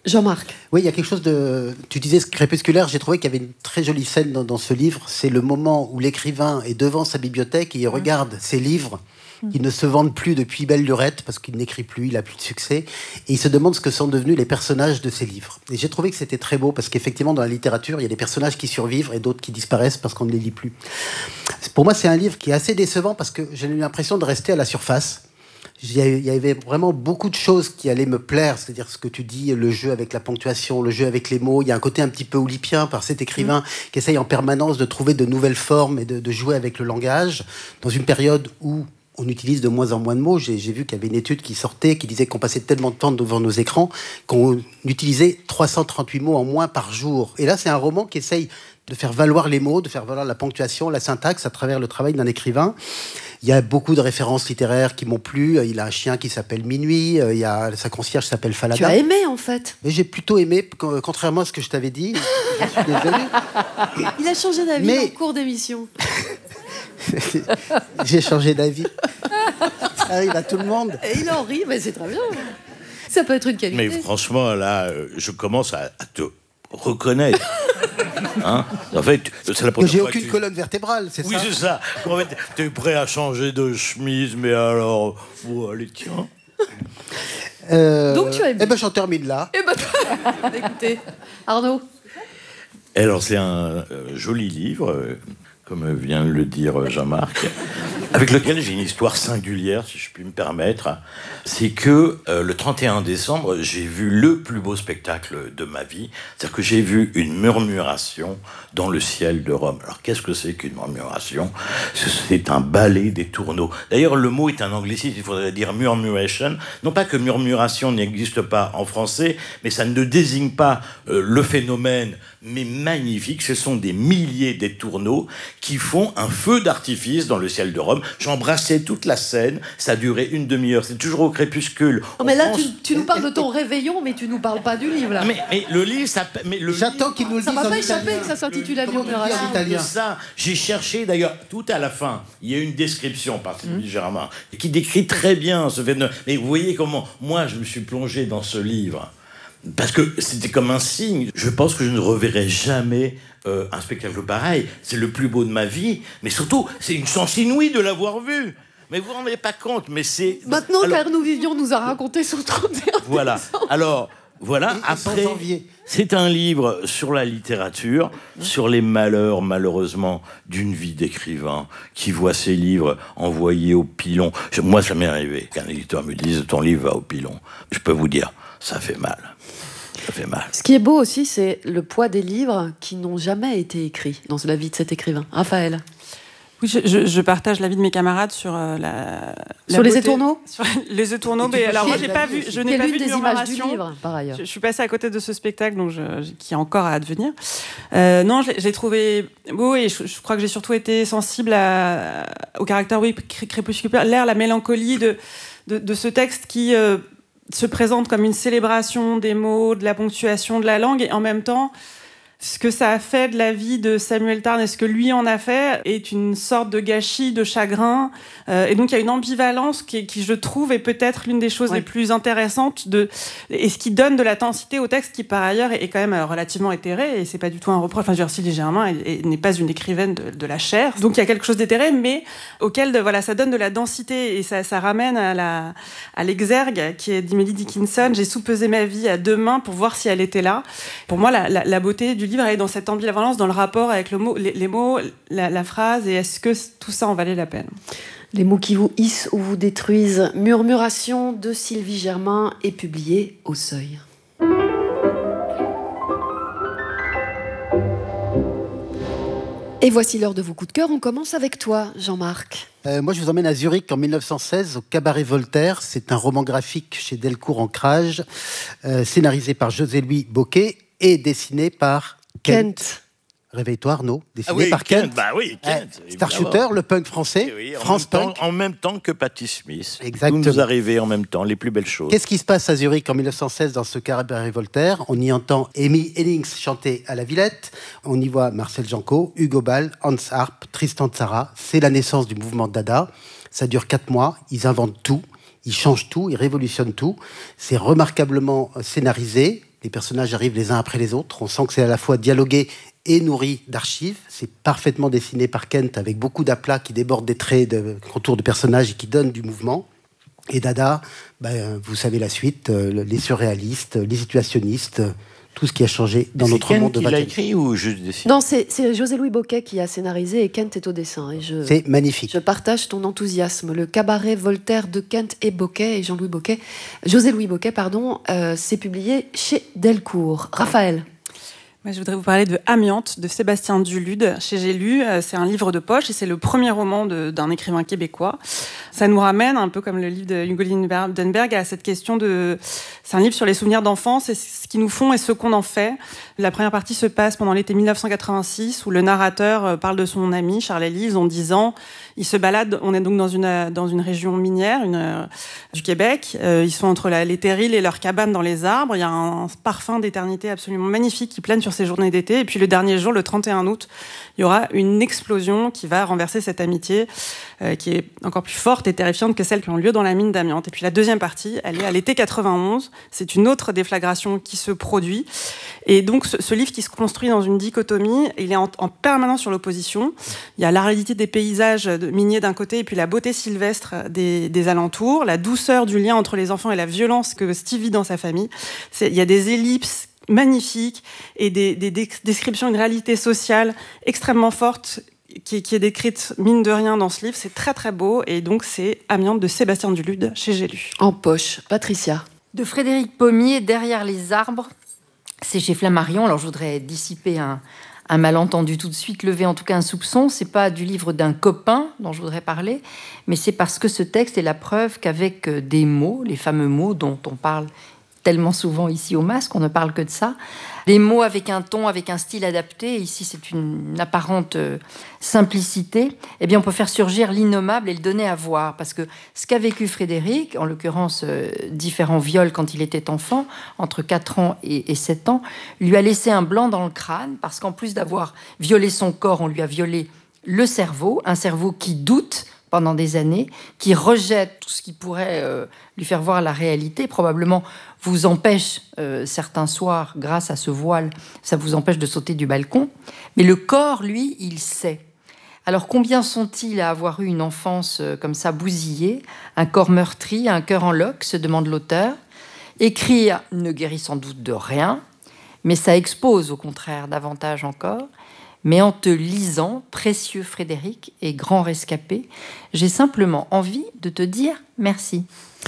Jean-Marc. Oui, il y a quelque chose de... Tu disais crépusculaire, j'ai trouvé qu'il y avait une très jolie scène dans, dans ce livre. C'est le moment où l'écrivain est devant sa bibliothèque et il regarde mmh. ses livres qui ne se vendent plus depuis belle lurette parce qu'il n'écrit plus, il n'a plus de succès. Et il se demande ce que sont devenus les personnages de ses livres. Et j'ai trouvé que c'était très beau parce qu'effectivement, dans la littérature, il y a des personnages qui survivent et d'autres qui disparaissent parce qu'on ne les lit plus. Pour moi, c'est un livre qui est assez décevant parce que j'ai eu l'impression de rester à la surface. Il y avait vraiment beaucoup de choses qui allaient me plaire, c'est-à-dire ce que tu dis, le jeu avec la ponctuation, le jeu avec les mots. Il y a un côté un petit peu oulipien par cet écrivain mmh. qui essaye en permanence de trouver de nouvelles formes et de, de jouer avec le langage dans une période où on utilise de moins en moins de mots. J'ai, j'ai vu qu'il y avait une étude qui sortait qui disait qu'on passait tellement de temps devant nos écrans qu'on utilisait trois cent trente-huit mots en moins par jour. Et là, c'est un roman qui essaye de faire valoir les mots, de faire valoir la ponctuation, la syntaxe à travers le travail d'un écrivain. Il y a beaucoup de références littéraires qui m'ont plu. Il a un chien qui s'appelle Minuit. Il y a sa concierge qui s'appelle Falada. Tu as aimé, en fait. Mais j'ai plutôt aimé, contrairement à ce que je t'avais dit. Je suis désolé. Il a changé d'avis Mais... en cours d'émission. J'ai changé d'avis. Ça arrive à tout le monde. Et il en rit, mais c'est très bien. Ça peut être une qualité. Mais franchement, là, je commence à, à te reconnaître. Hein, en fait, c'est la première j'ai fois aucune tu... colonne vertébrale, c'est oui, ça. Oui, c'est ça. En fait, t'es prêt à changer de chemise, mais alors, oh, allez, tiens. Euh... Donc tu as aimé. Eh ben, j'en termine là. Eh ben, écoutez, Arnaud. Alors, c'est un euh, joli livre, euh, comme vient de le dire Jean-Marc, avec lequel j'ai une histoire singulière, si je puis me permettre. C'est que euh, le trente et un décembre, j'ai vu le plus beau spectacle de ma vie. C'est-à-dire que j'ai vu une murmuration dans le ciel de Rome. Alors, qu'est-ce que c'est qu'une murmuration ? C'est un ballet des tourneaux. D'ailleurs, le mot est un anglicisme, il faudrait dire murmuration. Non pas que murmuration n'existe pas en français, mais ça ne désigne pas euh, le phénomène, mais magnifique. Ce sont des milliers des tourneaux qui font un feu d'artifice dans le ciel de Rome. J'embrassais toute la scène, ça a duré une demi-heure. C'est toujours au crépuscule. Oh, mais là, pense... tu, tu nous parles de ton réveillon, mais tu nous parles pas du livre, là. Mais, mais le livre, ça... Mais le J'attends livre... qu'il nous le dise en italien. Ça m'a pas italien. échappé que ça s'intitule La murmuration. italien. Ça, j'ai cherché, d'ailleurs, tout à la fin, il y a une description par Sylvie mmh. Germain qui décrit très bien ce phénomène. Mais vous voyez comment, moi, je me suis plongé dans ce livre. Parce que c'était comme un signe. Je pense que je ne reverrai jamais euh, un spectacle pareil. C'est le plus beau de ma vie. Mais surtout, c'est une chance inouïe de l'avoir vu. Mais vous vous rendez pas compte, mais c'est... Maintenant Alors... qu'Arnaud Vivion nous a raconté son trente et un Voilà. décembre. Alors, voilà. Et, après, et c'est un livre sur la littérature, mmh. sur les malheurs, malheureusement, d'une vie d'écrivain qui voit ses livres envoyés au pilon. Je, moi, ça m'est arrivé qu'un éditeur me dise « ton livre va au pilon ». Je peux vous dire, ça fait mal. Ça fait mal. Ce qui est beau aussi, c'est le poids des livres qui n'ont jamais été écrits dans la vie de cet écrivain. Raphaël. Oui, je, je, je partage l'avis de mes camarades sur euh, la, la sur beauté, les étourneaux. Sur les étourneaux, mais alors moi j'ai pas vu, je n'ai pas vu de murmuration. Livre, par ailleurs. Je, je suis passée à côté de ce spectacle, donc je, je, qui est encore à advenir. Euh, non, je, je l'ai trouvé beau et je, je crois que j'ai surtout été sensible à, au caractère oui crépusculaire, la mélancolie de de, de ce texte qui euh, se présente comme une célébration des mots, de la ponctuation, de la langue, et en même temps. Ce que ça a fait de la vie de Samuel Tarn et ce que lui en a fait est une sorte de gâchis, de chagrin. Euh, et donc, il y a une ambivalence qui, qui, je trouve, est peut-être l'une des choses ouais. les plus intéressantes de, et ce qui donne de la densité au texte qui, par ailleurs, est, est quand même relativement éthéré. Et c'est pas du tout un reproche. Enfin, je veux dire, Sylvie Germain n'est pas une écrivaine de, de la chair. Donc, il y a quelque chose d'éthéré, mais auquel, de, voilà, ça donne de la densité et ça, ça ramène à, la, à l'exergue qui est d'Emily Dickinson. J'ai soupesé ma vie à deux mains pour voir si elle était là. Pour moi, la, la, la beauté du livre est dans cette ambivalence, dans le rapport avec le mot, les, les mots, la, la phrase, et est-ce que tout ça en valait la peine ? Les mots qui vous hissent ou vous détruisent. Murmuration de Sylvie Germain est publié au Seuil. Et voici l'heure de vos coups de cœur. On commence avec toi, Jean-Marc. Euh, moi, je vous emmène à Zurich en mille neuf cent seize, au Cabaret Voltaire. C'est un roman graphique chez Delcourt Ancrage, euh, scénarisé par José-Louis Bocquet et dessiné par Kent. Kent. Réveille-toi, Arnaud. Dessiné ah oui, par Kent. Kent. Bah oui, Kent. Eh, Star Shooter, le punk français. Oui, oui, en France même Punk. Temps, en même temps que Patti Smith. Exactement. Vous nous arrivez en même temps, les plus belles choses. Qu'est-ce qui se passe à Zurich en mille neuf cent seize dans ce Cabaret Voltaire ? On y entend Amy Hennings chanter à la Villette. On y voit Marcel Janco, Hugo Ball, Hans Arp, Tristan Tzara. C'est la naissance du mouvement Dada. Ça dure quatre mois. Ils inventent tout. Ils changent tout. Ils révolutionnent tout. C'est remarquablement scénarisé. Les personnages arrivent les uns après les autres. On sent que c'est à la fois dialogué et nourri d'archives. C'est parfaitement dessiné par Kent avec beaucoup d'aplats qui débordent des traits de contours de personnages et qui donnent du mouvement. Et Dada, ben, vous savez la suite, euh, les surréalistes, les situationnistes, euh, tout ce qui a changé dans c'est notre Kent monde de qui l'a vingt. écrit ou juste dessiné? Non, c'est, c'est José-Louis Bocquet qui a scénarisé et Kent est au dessin. Et je, C'est magnifique. je partage ton enthousiasme. Le cabaret Voltaire de Kent et Bocquet, et Jean-Louis Bocquet, José-Louis Bocquet, pardon, euh, c'est publié chez Delcourt. Raphaël. Moi, je voudrais vous parler de Amiante de Sébastien Dulude chez J'ai lu. C'est un livre de poche et c'est le premier roman de, d'un écrivain québécois. Ça nous ramène, un peu comme le livre de Hugo Lindenberg, à cette question de... C'est un livre sur les souvenirs d'enfance et ce qu'ils nous font et ce qu'on en fait. La première partie se passe pendant l'été dix-neuf cent quatre-vingt-six où le narrateur parle de son ami Charles Élise en disant... Ils se baladent, on est donc dans une, dans une région minière une, euh, du Québec. Euh, ils sont entre la, les terrils et leurs cabanes dans les arbres. Il y a un parfum d'éternité absolument magnifique qui plane sur ces journées d'été. Et puis le dernier jour, le trente et un août, il y aura une explosion qui va renverser cette amitié euh, qui est encore plus forte et terrifiante que celle qui ont lieu dans la mine d'Amiante. Et puis la deuxième partie, elle est à l'été quatre-vingt-onze. C'est une autre déflagration qui se produit. Et donc ce, ce livre qui se construit dans une dichotomie, il est en, en permanence sur l'opposition. Il y a l'aridité des paysages miniers d'un côté et puis la beauté sylvestre des, des alentours, la douceur du lien entre les enfants et la violence que Steve vit dans sa famille. C'est, il y a des ellipses magnifiques et des, des, des descriptions d'une réalité sociale extrêmement forte qui, qui est décrite mine de rien dans ce livre. C'est très très beau et donc c'est Amiante de Sébastien Dulude chez J'ai lu. En poche, Patricia. De Frédéric Pommier, Derrière les arbres, c'est chez Flammarion. Alors je voudrais dissiper un, un malentendu tout de suite, lever en tout cas un soupçon. C'est pas du livre d'un copain dont je voudrais parler, mais c'est parce que ce texte est la preuve qu'avec des mots, les fameux mots dont on parle tellement souvent ici au Masque, on ne parle que de ça. Des mots avec un ton, avec un style adapté, ici c'est une apparente simplicité, eh bien on peut faire surgir l'innommable et le donner à voir. Parce que ce qu'a vécu Frédéric, en l'occurrence euh, différents viols quand il était enfant, entre quatre ans et, et sept ans, lui a laissé un blanc dans le crâne, parce qu'en plus d'avoir violé son corps, on lui a violé le cerveau, un cerveau qui doute pendant des années, qui rejette tout ce qui pourrait euh, lui faire voir la réalité, probablement vous empêche euh, certains soirs, grâce à ce voile, ça vous empêche de sauter du balcon. Mais le corps, lui, il sait. Alors combien sont-ils à avoir eu une enfance euh, comme ça bousillée, un corps meurtri, un cœur en loques, se demande l'auteur. Écrire ne guérit sans doute de rien, mais ça expose au contraire davantage encore. Mais en te lisant, précieux Frédéric et grand rescapé, j'ai simplement envie de te dire merci.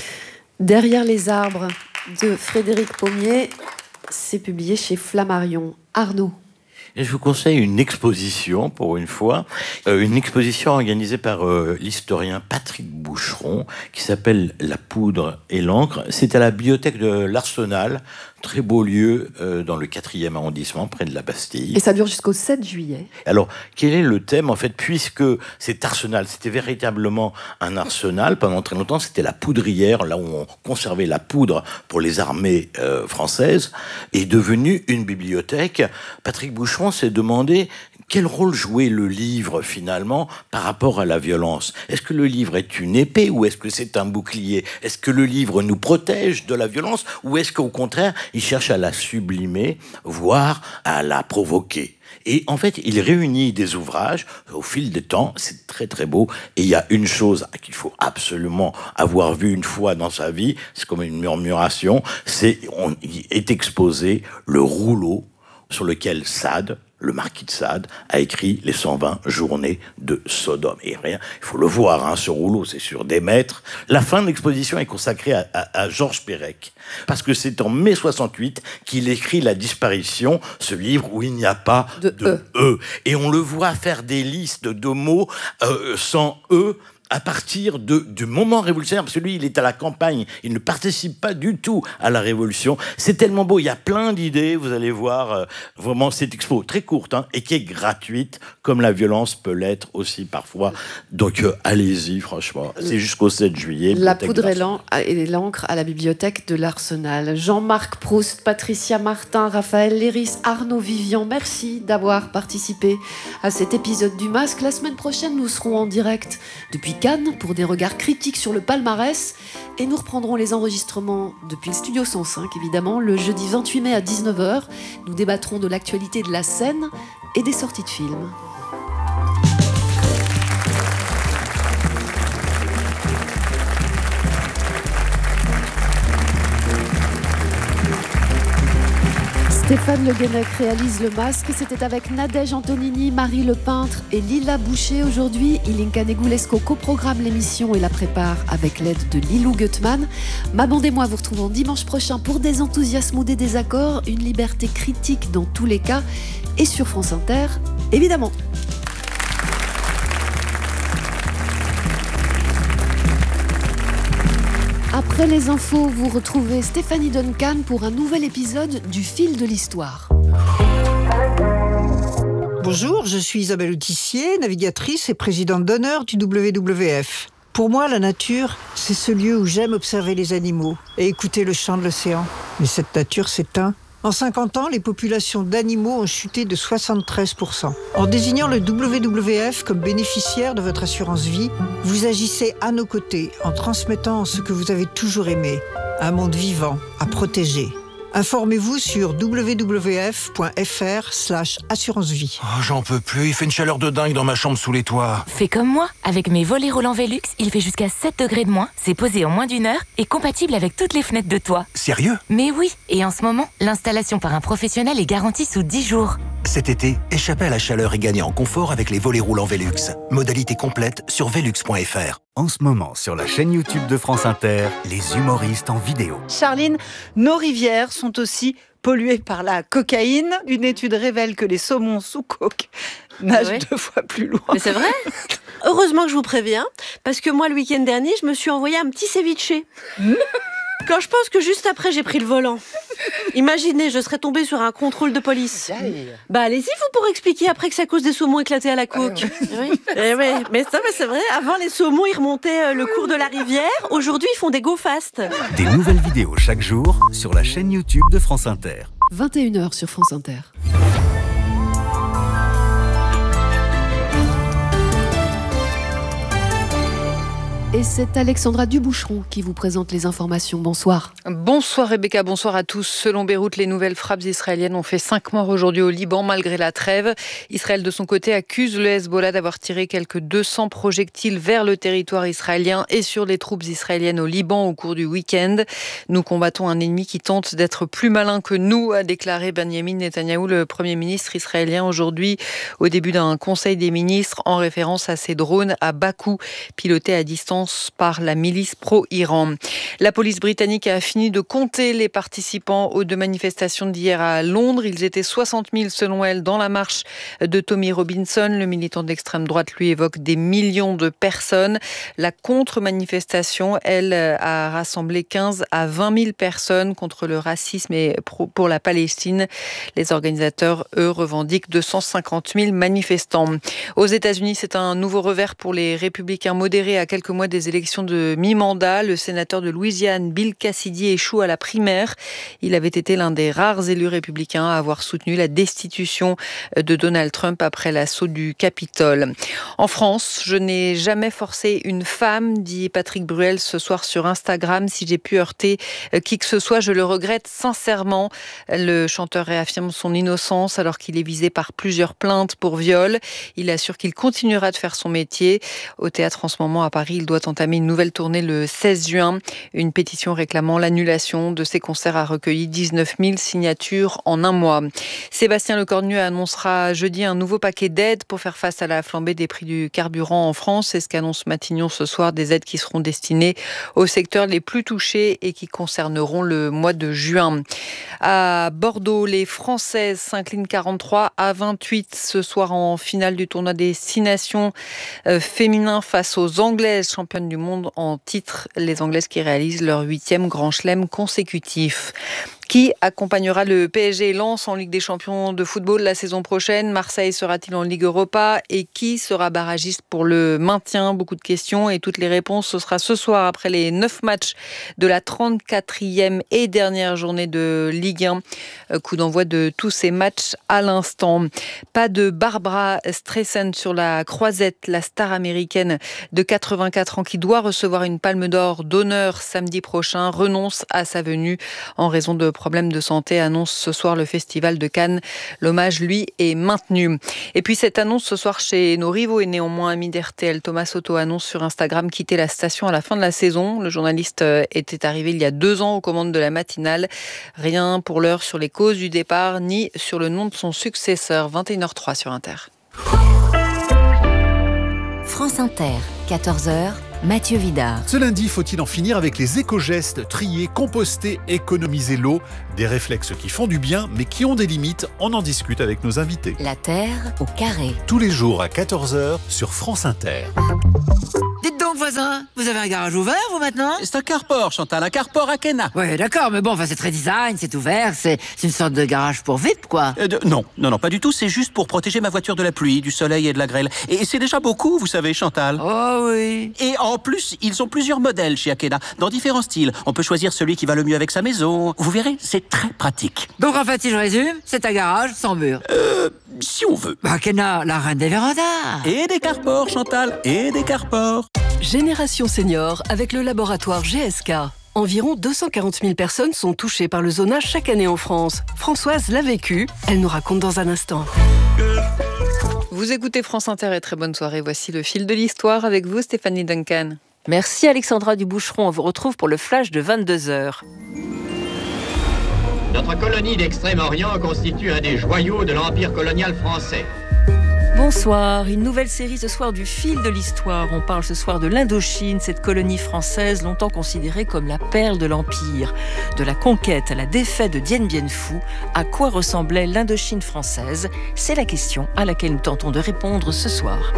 Derrière les arbres de Frédéric Pommier, c'est publié chez Flammarion. Arnaud. Et je vous conseille une exposition, pour une fois, euh, une exposition organisée par euh, l'historien Patrick Boucheron, qui s'appelle La poudre et l'encre. C'est à la bibliothèque de l'Arsenal, très beau lieu euh, dans le quatrième arrondissement, près de la Bastille. Et ça dure jusqu'au sept juillet. Alors, quel est le thème, en fait, puisque cet arsenal, c'était véritablement un arsenal, pendant très longtemps, c'était la poudrière, là où on conservait la poudre pour les armées euh, françaises, est devenu une bibliothèque. Patrick Boucheron s'est demandé quel rôle jouait le livre, finalement, par rapport à la violence. Est-ce que le livre est une épée ou est-ce que c'est un bouclier? Est-ce que le livre nous protège de la violence ou est-ce qu'au contraire, il cherche à la sublimer, voire à la provoquer? Et en fait, il réunit des ouvrages au fil des temps, c'est très très beau. Et il y a une chose qu'il faut absolument avoir vue une fois dans sa vie, c'est comme une murmuration, c'est on est exposé le rouleau sur lequel Sade, le marquis de Sade, a écrit les cent vingt journées de Sodome. Et rien, il faut le voir, hein, ce rouleau, c'est sur des mètres. La fin de l'exposition est consacrée à, à, à Georges Perec, parce que c'est en mai soixante-huit qu'il écrit La disparition, ce livre où il n'y a pas de, de E. e. Et on le voit faire des listes de mots euh, sans E, à partir de, du moment révolutionnaire, parce que lui, il est à la campagne, il ne participe pas du tout à la Révolution. C'est tellement beau, il y a plein d'idées, vous allez voir, euh, vraiment, cette expo très courte, hein, et qui est gratuite, comme la violence peut l'être aussi parfois. Donc, euh, allez-y, franchement, c'est jusqu'au sept juillet. La poudre et l'encre à la bibliothèque de l'Arsenal. Jean-Marc Proust, Patricia Martin, Raphaël Léris, Arnaud Vivian, merci d'avoir participé à cet épisode du Masque. La semaine prochaine, nous serons en direct depuis Cannes pour des regards critiques sur le palmarès. Et nous reprendrons les enregistrements depuis le Studio cent cinq, évidemment, le jeudi vingt-huit mai à dix-neuf heures. Nous débattrons de l'actualité de la scène et des sorties de films. Stéphane Le Guenec réalise le masque. C'était avec Nadège Antonini, Marie Le Peintre et Lila Boucher aujourd'hui. Ilinka Negulesco coprogramme l'émission et la prépare avec l'aide de Lilou Gutmann. Ma bande et moi vous retrouvons dimanche prochain pour des enthousiasmes ou des désaccords. Une liberté critique dans tous les cas. Et sur France Inter, évidemment. Après les infos, vous retrouvez Stéphanie Duncan pour un nouvel épisode du Fil de l'Histoire. Bonjour, je suis Isabelle Autissier, navigatrice et présidente d'honneur du W W F. Pour moi, la nature, c'est ce lieu où j'aime observer les animaux et écouter le chant de l'océan. Mais cette nature s'éteint. En cinquante ans, les populations d'animaux ont chuté de soixante-treize pour cent. En désignant le W W F comme bénéficiaire de votre assurance vie, vous agissez à nos côtés en transmettant ce que vous avez toujours aimé, un monde vivant à protéger. Informez-vous sur w w f point f r slash assurance vie. Oh, j'en peux plus, il fait une chaleur de dingue dans ma chambre sous les toits. Fais comme moi, avec mes volets roulants Velux, il fait jusqu'à sept degrés de moins, c'est posé en moins d'une heure et compatible avec toutes les fenêtres de toit. Sérieux? Mais oui, et en ce moment, l'installation par un professionnel est garantie sous dix jours. Cet été, échappez à la chaleur et gagnez en confort avec les volets roulants Velux. Modalité complète sur velux point f r. En ce moment, sur la chaîne YouTube de France Inter, les humoristes en vidéo. Charline, nos rivières sont aussi polluées par la cocaïne. Une étude révèle que les saumons sous coke nagent oui. deux fois plus loin. Mais c'est vrai. Heureusement que je vous préviens, parce que moi, le week-end dernier, je me suis envoyé un petit ceviche. Mmh. Quand je pense que juste après, j'ai pris le volant. Imaginez, je serais tombée sur un contrôle de police. Bah allez-y, vous pourrez expliquer après que c'est à cause des saumons éclatés à la coke. Oui. Eh oui, mais ça, c'est vrai. Avant, les saumons, ils remontaient le cours de la rivière. Aujourd'hui, ils font des go fast. Des nouvelles vidéos chaque jour sur la chaîne YouTube de France Inter. vingt et une heures sur France Inter. Et c'est Alexandra Duboucheron qui vous présente les informations. Bonsoir. Bonsoir Rebecca, bonsoir à tous. Selon Beyrouth, les nouvelles frappes israéliennes ont fait cinq morts aujourd'hui au Liban malgré la trêve. Israël de son côté accuse le Hezbollah d'avoir tiré quelques deux cents projectiles vers le territoire israélien et sur les troupes israéliennes au Liban au cours du week-end. Nous combattons un ennemi qui tente d'être plus malin que nous, a déclaré Benjamin Netanyahou, le Premier ministre israélien, aujourd'hui au début d'un conseil des ministres en référence à ces drones à Bakou, pilotés à distance par la milice pro-Iran. La police britannique a fini de compter les participants aux deux manifestations d'hier à Londres. Ils étaient soixante mille selon elle dans la marche de Tommy Robinson. Le militant d'extrême droite lui évoque des millions de personnes. La contre-manifestation, elle, a rassemblé quinze à vingt mille personnes contre le racisme et pour la Palestine. Les organisateurs, eux, revendiquent deux cent cinquante mille manifestants. Aux États-Unis, c'est un nouveau revers pour les républicains modérés à quelques mois des élections de mi-mandat. Le sénateur de Louisiane, Bill Cassidy, échoue à la primaire. Il avait été l'un des rares élus républicains à avoir soutenu la destitution de Donald Trump après l'assaut du Capitole. En France, je n'ai jamais forcé une femme, dit Patrick Bruel ce soir sur Instagram. Si j'ai pu heurter qui que ce soit, je le regrette sincèrement. Le chanteur réaffirme son innocence alors qu'il est visé par plusieurs plaintes pour viol. Il assure qu'il continuera de faire son métier. Au théâtre en ce moment à Paris, il doit entamer une nouvelle tournée le seize juin. Une pétition réclamant l'annulation de ses concerts a recueilli dix-neuf mille signatures en un mois. Sébastien Lecornu annoncera jeudi un nouveau paquet d'aides pour faire face à la flambée des prix du carburant en France. C'est ce qu'annonce Matignon ce soir, des aides qui seront destinées aux secteurs les plus touchés et qui concerneront le mois de juin. À Bordeaux, les Françaises s'inclinent quarante-trois à vingt-huit ce soir en finale du tournoi des Six Nations euh, féminin face aux Anglaises, championnes du monde en titre. Les Anglaises qui réalisent leur huitième Grand Chelem consécutif. Qui accompagnera le P S G et Lens en Ligue des Champions de football la saison prochaine? Marseille sera-t-il en Ligue Europa? Et qui sera barragiste pour le maintien? Beaucoup de questions et toutes les réponses, ce sera ce soir après les neuf matchs de la trente-quatrième et dernière journée de Ligue un. Coup d'envoi de tous ces matchs à l'instant. Pas de Barbra Streisand sur la croisette, la star américaine de quatre-vingt-quatre ans qui doit recevoir une palme d'or d'honneur samedi prochain, renonce à sa venue en raison de problèmes de santé, annonce ce soir le Festival de Cannes. L'hommage, lui, est maintenu. Et puis cette annonce ce soir chez nos rivaux et néanmoins amis d'R T L. Thomas Soto annonce sur Instagram quitter la station à la fin de la saison. Le journaliste était arrivé il y a deux ans aux commandes de la matinale. Rien pour l'heure sur les causes du départ ni sur le nom de son successeur. vingt et une heures zéro trois sur Inter. France Inter, quatorze heures. Mathieu Vidard. Ce lundi, faut-il en finir avec les éco-gestes, trier, composter, économiser l'eau? Des réflexes qui font du bien, mais qui ont des limites. On en discute avec nos invités. La Terre au carré. Tous les jours à quatorze heures sur France Inter. Dites donc, voisin, vous avez un garage ouvert, vous, maintenant? C'est un carport, Chantal, un carport à Kena. Oui, d'accord, mais bon, enfin, c'est très design, c'est ouvert, c'est une sorte de garage pour V I P, quoi. Euh, de, non, non, non, pas du tout, c'est juste pour protéger ma voiture de la pluie, du soleil et de la grêle. Et c'est déjà beaucoup, vous savez, Chantal. Oh oui. Et en plus, ils ont plusieurs modèles chez Akena, dans différents styles. On peut choisir celui qui va le mieux avec sa maison. Vous verrez, c'est très pratique. Donc, en fait, si je résume, c'est un garage sans mur. Euh, si on veut. Bah, Akena, la reine des vérandas. Et des carports, Chantal, et des carports. Génération Senior avec le laboratoire G S K. Environ deux cent quarante mille personnes sont touchées par le zonage chaque année en France. Françoise l'a vécu, elle nous raconte dans un instant. Vous écoutez France Inter et très bonne soirée. Voici le fil de l'histoire avec vous, Stéphanie Duncan. Merci Alexandra Duboucheron. On vous retrouve pour le flash de vingt-deux heures. Notre colonie d'Extrême-Orient constitue un des joyaux de l'Empire colonial français. Bonsoir, une nouvelle série ce soir du fil de l'histoire. On parle ce soir de l'Indochine, cette colonie française longtemps considérée comme la perle de l'Empire. De la conquête à la défaite de Dien Bien Phu, à quoi ressemblait l'Indochine française? C'est la question à laquelle nous tentons de répondre ce soir.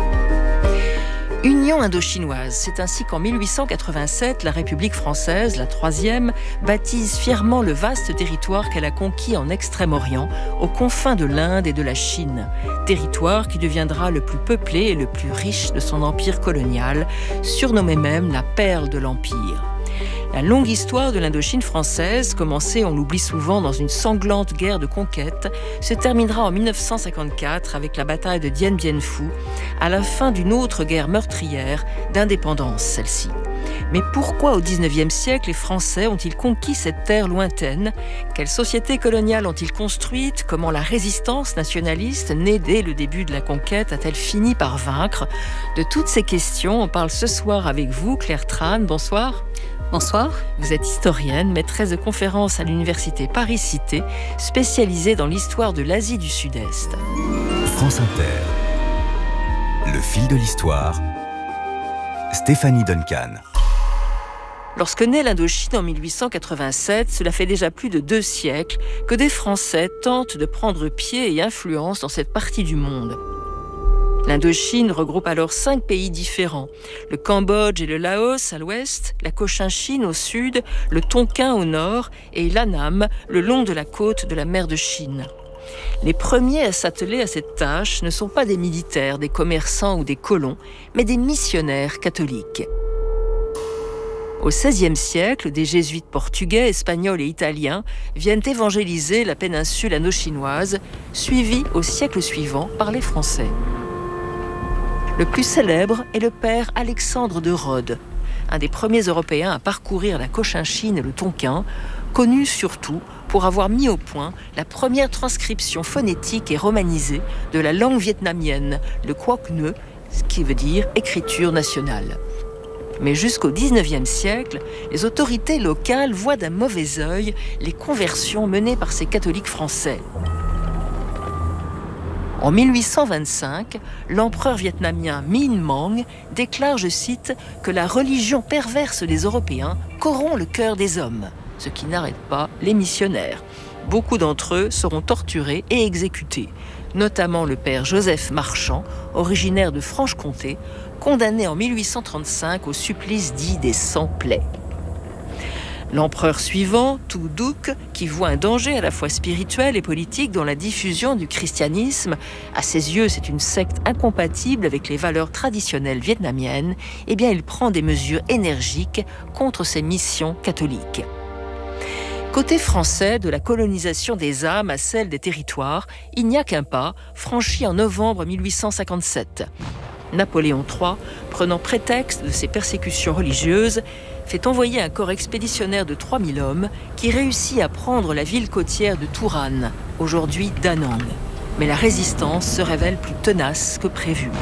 Union indo-chinoise, c'est ainsi qu'en mille huit cent quatre-vingt-sept, la République française, la troisième, baptise fièrement le vaste territoire qu'elle a conquis en Extrême-Orient, aux confins de l'Inde et de la Chine. Territoire qui deviendra le plus peuplé et le plus riche de son empire colonial, surnommé même la perle de l'Empire. La longue histoire de l'Indochine française, commencée, on l'oublie souvent, dans une sanglante guerre de conquête, se terminera en mille neuf cent cinquante-quatre avec la bataille de Dien Bien Phu, à la fin d'une autre guerre meurtrière d'indépendance, celle-ci. Mais pourquoi au dix-neuvième siècle les Français ont-ils conquis cette terre lointaine? Quelle société coloniale ont-ils construite? Comment la résistance nationaliste, née dès le début de la conquête, a-t-elle fini par vaincre? De toutes ces questions, on parle ce soir avec vous, Claire Tran. Bonsoir. Bonsoir. Vous êtes historienne, maîtresse de conférences à l'université Paris-Cité, spécialisée dans l'histoire de l'Asie du Sud-Est. France Inter. Le fil de l'histoire. Stéphanie Duncan. Lorsque naît l'Indochine en mille huit cent quatre-vingt-sept, cela fait déjà plus de deux siècles que des Français tentent de prendre pied et influence dans cette partie du monde. L'Indochine regroupe alors cinq pays différents. Le Cambodge et le Laos à l'ouest, la Cochinchine au sud, le Tonkin au nord et l'Annam le long de la côte de la mer de Chine. Les premiers à s'atteler à cette tâche ne sont pas des militaires, des commerçants ou des colons, mais des missionnaires catholiques. Au seizième siècle, des jésuites portugais, espagnols et italiens viennent évangéliser la péninsule indo-chinoise, suivis au siècle suivant par les Français. Le plus célèbre est le père Alexandre de Rhodes, un des premiers Européens à parcourir la Cochinchine et le Tonkin, connu surtout pour avoir mis au point la première transcription phonétique et romanisée de la langue vietnamienne, le Quoc Ngue, ce qui veut dire écriture nationale. Mais jusqu'au dix-neuvième siècle, les autorités locales voient d'un mauvais œil les conversions menées par ces catholiques français. En mille huit cent vingt-cinq, l'empereur vietnamien Minh Mang déclare, je cite, que la religion perverse des Européens corrompt le cœur des hommes, ce qui n'arrête pas les missionnaires. Beaucoup d'entre eux seront torturés et exécutés, notamment le père Joseph Marchand, originaire de Franche-Comté, condamné en mille huit cent trente-cinq au supplice dit des cent plaies. L'empereur suivant, Tu Duc, qui voit un danger à la fois spirituel et politique dans la diffusion du christianisme, à ses yeux c'est une secte incompatible avec les valeurs traditionnelles vietnamiennes, eh bien il prend des mesures énergiques contre ces missions catholiques. Côté français, de la colonisation des âmes à celle des territoires, il n'y a qu'un pas, franchi en novembre mille huit cent cinquante-sept. Napoléon trois, prenant prétexte de ses persécutions religieuses, fait envoyer un corps expéditionnaire de trois mille hommes qui réussit à prendre la ville côtière de Turan, aujourd'hui Da Nang. Mais la résistance se révèle plus tenace que prévu.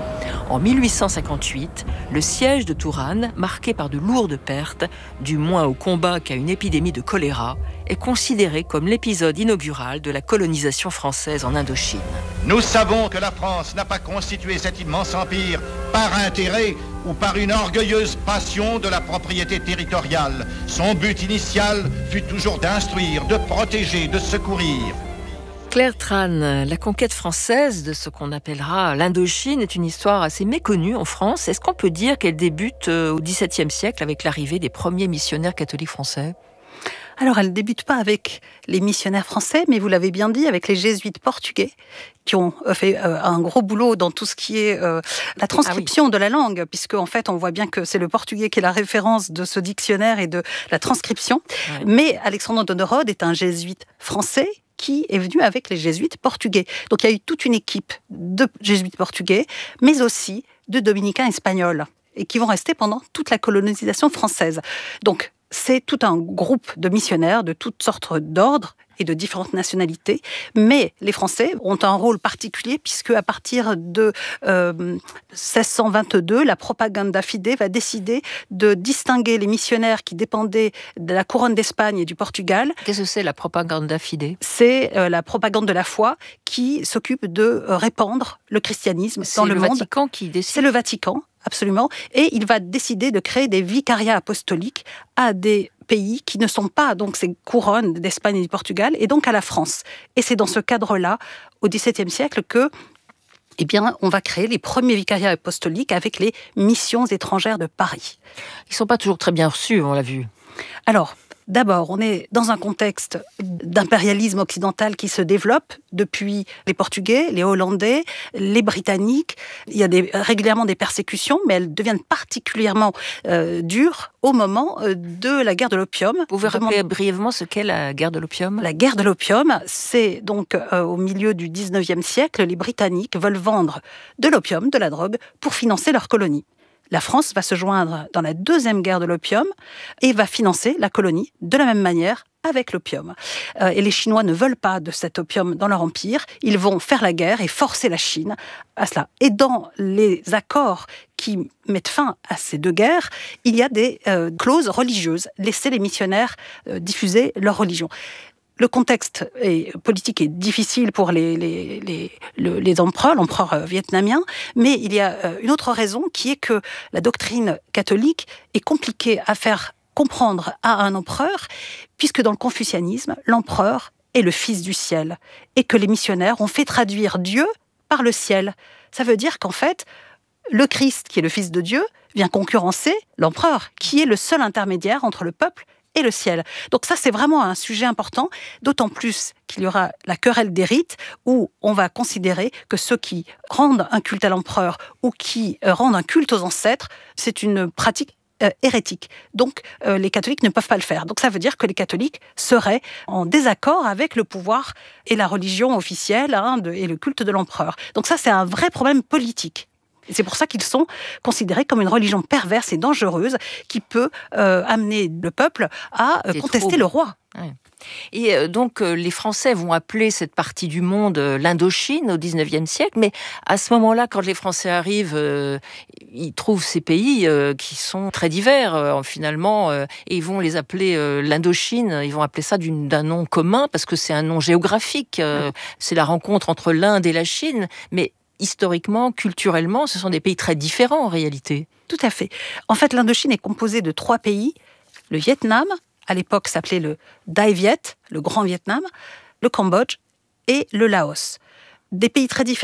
En mille huit cent cinquante-huit, le siège de Turan, marqué par de lourdes pertes, du moins au combat qu'à une épidémie de choléra, est considéré comme l'épisode inaugural de la colonisation française en Indochine. Nous savons que la France n'a pas constitué cet immense empire par intérêt ou par une orgueilleuse passion de la propriété territoriale. Son but initial fut toujours d'instruire, de protéger, de secourir. Claire Tran, la conquête française de ce qu'on appellera l'Indochine est une histoire assez méconnue en France. Est-ce qu'on peut dire qu'elle débute au dix-septième siècle avec l'arrivée des premiers missionnaires catholiques français ? Alors, elle ne débute pas avec les missionnaires français, mais vous l'avez bien dit, avec les jésuites portugais, qui ont fait euh, un gros boulot dans tout ce qui est euh, la transcription ah oui. de la langue, puisque en fait, on voit bien que c'est le portugais qui est la référence de ce dictionnaire et de la transcription. Ouais. Mais Alexandre de Nerode est un jésuite français qui est venu avec les jésuites portugais. Donc, il y a eu toute une équipe de jésuites portugais, mais aussi de dominicains espagnols, et qui vont rester pendant toute la colonisation française. Donc, c'est tout un groupe de missionnaires de toutes sortes d'ordres et de différentes nationalités. Mais les Français ont un rôle particulier puisque à partir de euh, seize cent vingt-deux, la Propaganda Fide va décider de distinguer les missionnaires qui dépendaient de la couronne d'Espagne et du Portugal. Qu'est-ce que c'est la Propaganda Fide ? C'est euh, la propagande de la foi qui s'occupe de euh, répandre le christianisme c'est dans le, le monde. C'est le Vatican qui décide ? C'est le Vatican. Absolument. Et il va décider de créer des vicariats apostoliques à des pays qui ne sont pas donc ces couronnes d'Espagne et du Portugal, et donc à la France. Et c'est dans ce cadre-là, au dix-septième siècle, que eh bien, on va créer les premiers vicariats apostoliques avec les missions étrangères de Paris. Ils ne sont pas toujours très bien reçus, on l'a vu. Alors, d'abord, on est dans un contexte d'impérialisme occidental qui se développe depuis les Portugais, les Hollandais, les Britanniques. Il y a des, régulièrement des persécutions, mais elles deviennent particulièrement euh, dures au moment euh, de la guerre de l'opium. Vous pouvez rappeler brièvement ce qu'est la guerre de l'opium ? La guerre de l'opium, c'est donc euh, au milieu du dix-neuvième siècle, les Britanniques veulent vendre de l'opium, de la drogue, pour financer leur colonie. La France va se joindre dans la deuxième guerre de l'opium et va financer la colonie de la même manière avec l'opium. Euh, et les Chinois ne veulent pas de cet opium dans leur empire. Ils vont faire la guerre et forcer la Chine à cela. Et dans les accords qui mettent fin à ces deux guerres, il y a des euh, clauses religieuses. Laisser les missionnaires euh, diffuser leur religion. Le contexte est, politique est difficile pour les, les, les, les, les empereurs, l'empereur vietnamien, mais il y a une autre raison qui est que la doctrine catholique est compliquée à faire comprendre à un empereur, puisque dans le confucianisme, l'empereur est le fils du ciel, et que les missionnaires ont fait traduire Dieu par le ciel. Ça veut dire qu'en fait, le Christ, qui est le fils de Dieu, vient concurrencer l'empereur, qui est le seul intermédiaire entre le peuple et le ciel. Donc ça, c'est vraiment un sujet important, d'autant plus qu'il y aura la querelle des rites, où on va considérer que ceux qui rendent un culte à l'empereur ou qui rendent un culte aux ancêtres, c'est une pratique euh, hérétique. Donc euh, les catholiques ne peuvent pas le faire. Donc ça veut dire que les catholiques seraient en désaccord avec le pouvoir et la religion officielle hein, de, et le culte de l'empereur. Donc ça, c'est un vrai problème politique. Et c'est pour ça qu'ils sont considérés comme une religion perverse et dangereuse qui peut euh, amener le peuple à euh, contester troubles. le roi. Ouais. Et euh, donc, euh, les Français vont appeler cette partie du monde euh, l'Indochine au dix-neuvième siècle, mais à ce moment-là, quand les Français arrivent, euh, ils trouvent ces pays euh, qui sont très divers, euh, finalement, euh, et ils vont les appeler euh, l'Indochine, ils vont appeler ça d'une, d'un nom commun, parce que c'est un nom géographique, euh, ouais. C'est la rencontre entre l'Inde et la Chine, mais historiquement, culturellement, ce sont des pays très différents en réalité. Tout à fait. En fait, l'Indochine est composée de trois pays. Le Vietnam, à l'époque s'appelait le Dai Viet, le Grand Vietnam, le Cambodge et le Laos. Des pays très différents,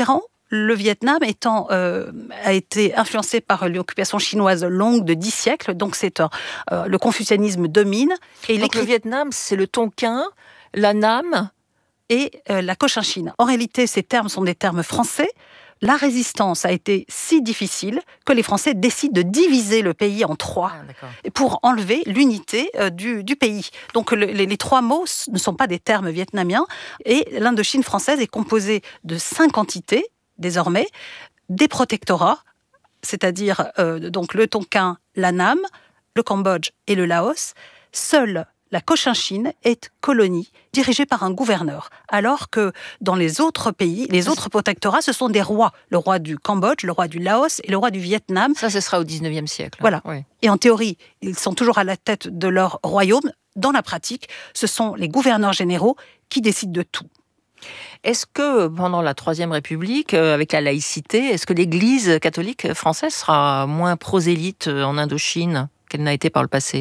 Le Vietnam étant, euh, a été influencé par l'occupation chinoise longue de dix siècles, donc c'est euh, le confucianisme domine. Et donc le Vietnam, c'est le Tonkin, la Nam et euh, la Cochinchine. En réalité, ces termes sont des termes français. La résistance a été si difficile que les Français décident de diviser le pays en trois ah, pour enlever l'unité euh, du, du pays. Donc le, les, les trois mots ne sont pas des termes vietnamiens et l'Indochine française est composée de cinq entités désormais, des protectorats, c'est-à-dire euh, donc le Tonkin, la Nam, le Cambodge et le Laos. Seule la Cochinchine est colonie dirigée par un gouverneur, alors que dans les autres pays, les autres protectorats, ce sont des rois. Le roi du Cambodge, le roi du Laos et le roi du Vietnam. Ça, ce sera au dix-neuvième siècle. Voilà. Oui. Et en théorie, ils sont toujours à la tête de leur royaume. Dans la pratique, ce sont les gouverneurs généraux qui décident de tout. Est-ce que pendant la Troisième République, avec la laïcité, est-ce que l'Église catholique française sera moins prosélyte en Indochine qu'elle n'a été par le passé ?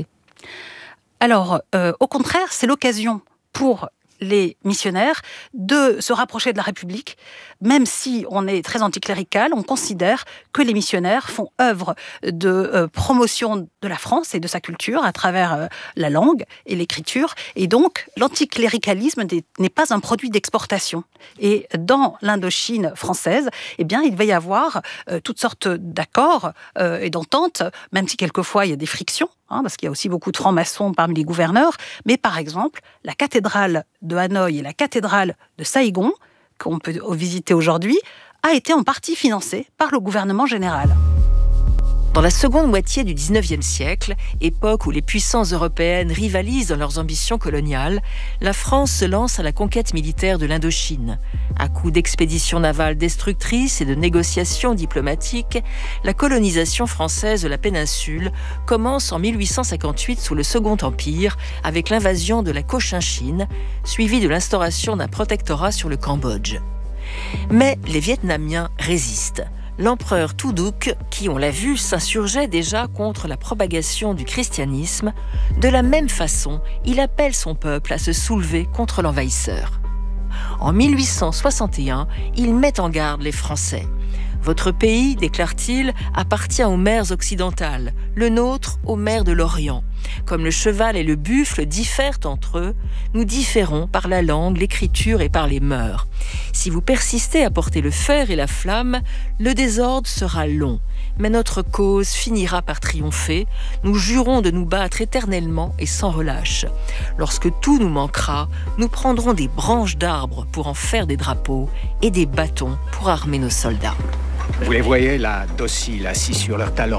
Alors, euh, au contraire, c'est l'occasion pour les missionnaires de se rapprocher de la République. Même si on est très anticlérical, on considère que les missionnaires font œuvre de euh, promotion de la France et de sa culture à travers euh, la langue et l'écriture. Et donc, l'anticléricalisme n'est pas un produit d'exportation. Et dans l'Indochine française, eh bien, il va y avoir euh, toutes sortes d'accords euh, et d'ententes, même si quelquefois il y a des frictions, hein, parce qu'il y a aussi beaucoup de francs-maçons parmi les gouverneurs. Mais par exemple, la cathédrale de Hanoï et la cathédrale de Saïgon, qu'on peut visiter aujourd'hui, a été en partie financée par le gouvernement général. Dans la seconde moitié du dix-neuvième siècle, époque où les puissances européennes rivalisent dans leurs ambitions coloniales, la France se lance à la conquête militaire de l'Indochine. À coup d'expéditions navales destructrices et de négociations diplomatiques, la colonisation française de la péninsule commence en mille huit cent cinquante-huit sous le Second Empire avec l'invasion de la Cochinchine, suivie de l'instauration d'un protectorat sur le Cambodge. Mais les Vietnamiens résistent. L'empereur Tu Duc, qui, on l'a vu, s'insurgeait déjà contre la propagation du christianisme, de la même façon, il appelle son peuple à se soulever contre l'envahisseur. En mille huit cent soixante et un, il met en garde les Français. « Votre pays, déclare-t-il, appartient aux mers occidentales, le nôtre aux mers de l'Orient. Comme le cheval et le buffle diffèrent entre eux, nous différons par la langue, l'écriture et par les mœurs. Si vous persistez à porter le fer et la flamme, le désordre sera long, mais notre cause finira par triompher. Nous jurons de nous battre éternellement et sans relâche. Lorsque tout nous manquera, nous prendrons des branches d'arbres pour en faire des drapeaux et des bâtons pour armer nos soldats. » Vous les voyez là, dociles, assis sur leurs talons.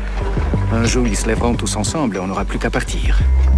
Un jour, ils se lèveront tous ensemble et on n'aura plus qu'à partir.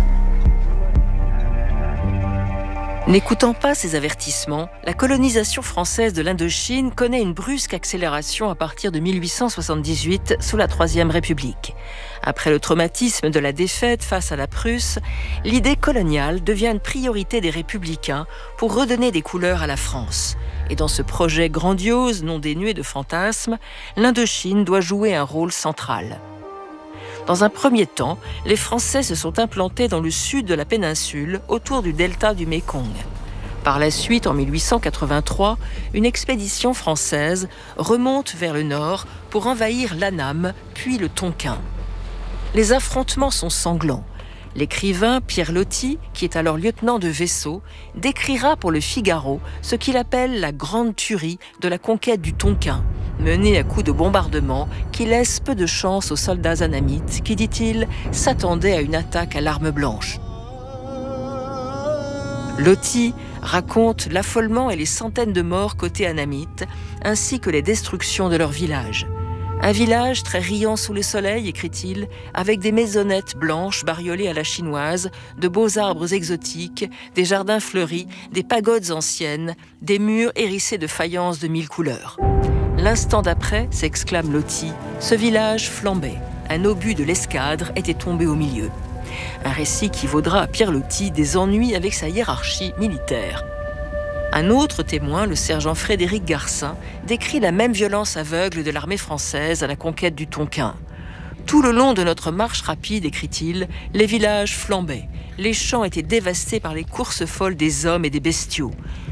N'écoutant pas ces avertissements, la colonisation française de l'Indochine connaît une brusque accélération à partir de mille huit cent soixante-dix-huit sous la Troisième République. Après le traumatisme de la défaite face à la Prusse, l'idée coloniale devient une priorité des républicains pour redonner des couleurs à la France. Et dans ce projet grandiose, non dénué de fantasmes, l'Indochine doit jouer un rôle central. Dans un premier temps, les Français se sont implantés dans le sud de la péninsule, autour du delta du Mékong. Par la suite, en mille huit cent quatre-vingt-trois, une expédition française remonte vers le nord pour envahir l'Annam, puis le Tonkin. Les affrontements sont sanglants. L'écrivain Pierre Loti, qui est alors lieutenant de vaisseau, décrira pour le Figaro ce qu'il appelle la grande tuerie de la conquête du Tonkin, menée à coups de bombardement qui laisse peu de chance aux soldats annamites qui, dit-il, s'attendaient à une attaque à l'arme blanche. Loti raconte l'affolement et les centaines de morts côté annamite, ainsi que les destructions de leur village. Un village très riant sous le soleil, écrit-il, avec des maisonnettes blanches bariolées à la chinoise, de beaux arbres exotiques, des jardins fleuris, des pagodes anciennes, des murs hérissés de faïences de mille couleurs. L'instant d'après, s'exclame Loti, ce village flambait. Un obus de l'escadre était tombé au milieu. Un récit qui vaudra à Pierre Loti des ennuis avec sa hiérarchie militaire. Un autre témoin, le sergent Frédéric Garcin, décrit la même violence aveugle de l'armée française à la conquête du Tonkin. Tout le long de notre marche rapide, écrit-il, les villages flambaient. Les champs étaient dévastés par les courses folles des hommes et des bestiaux.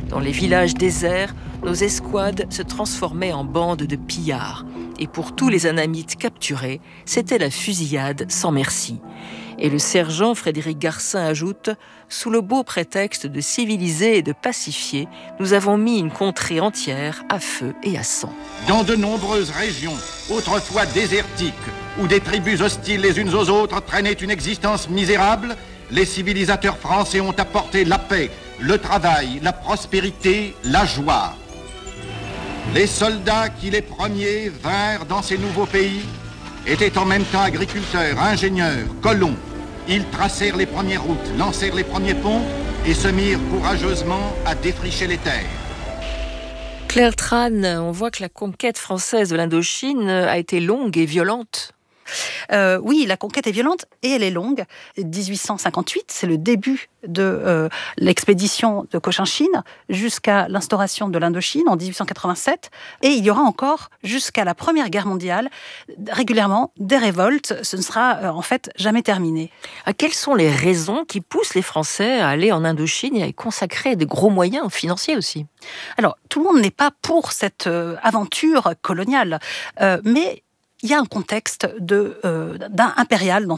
Dans les villages déserts, nos escouades se transformaient en bandes de pillards. Et pour tous les anamites capturés, c'était la fusillade sans merci. Et le sergent Frédéric Garcin ajoute « Sous le beau prétexte de civiliser et de pacifier, nous avons mis une contrée entière à feu et à sang. » Dans de nombreuses régions, autrefois désertiques, où des tribus hostiles les unes aux autres traînaient une existence misérable, les civilisateurs français ont apporté la paix, le travail, la prospérité, la joie. Les soldats qui les premiers vinrent dans ces nouveaux pays étaient en même temps agriculteurs, ingénieurs, colons. Ils tracèrent les premières routes, lancèrent les premiers ponts et se mirent courageusement à défricher les terres. Claire Tran, on voit que la conquête française de l'Indochine a été longue et violente. Euh, oui, la conquête est violente et elle est longue. dix-huit cent cinquante-huit, c'est le début de euh, l'expédition de Cochinchine jusqu'à l'instauration de l'Indochine en dix-huit cent quatre-vingt-sept. Et il y aura encore, jusqu'à la Première Guerre mondiale, régulièrement des révoltes. Ce ne sera euh, en fait jamais terminé. À quelles sont les raisons qui poussent les Français à aller en Indochine et à y consacrer des gros moyens financiers aussi ? Alors, tout le monde n'est pas pour cette euh, aventure coloniale, euh, mais il y a un contexte de, euh, d'un impérial dans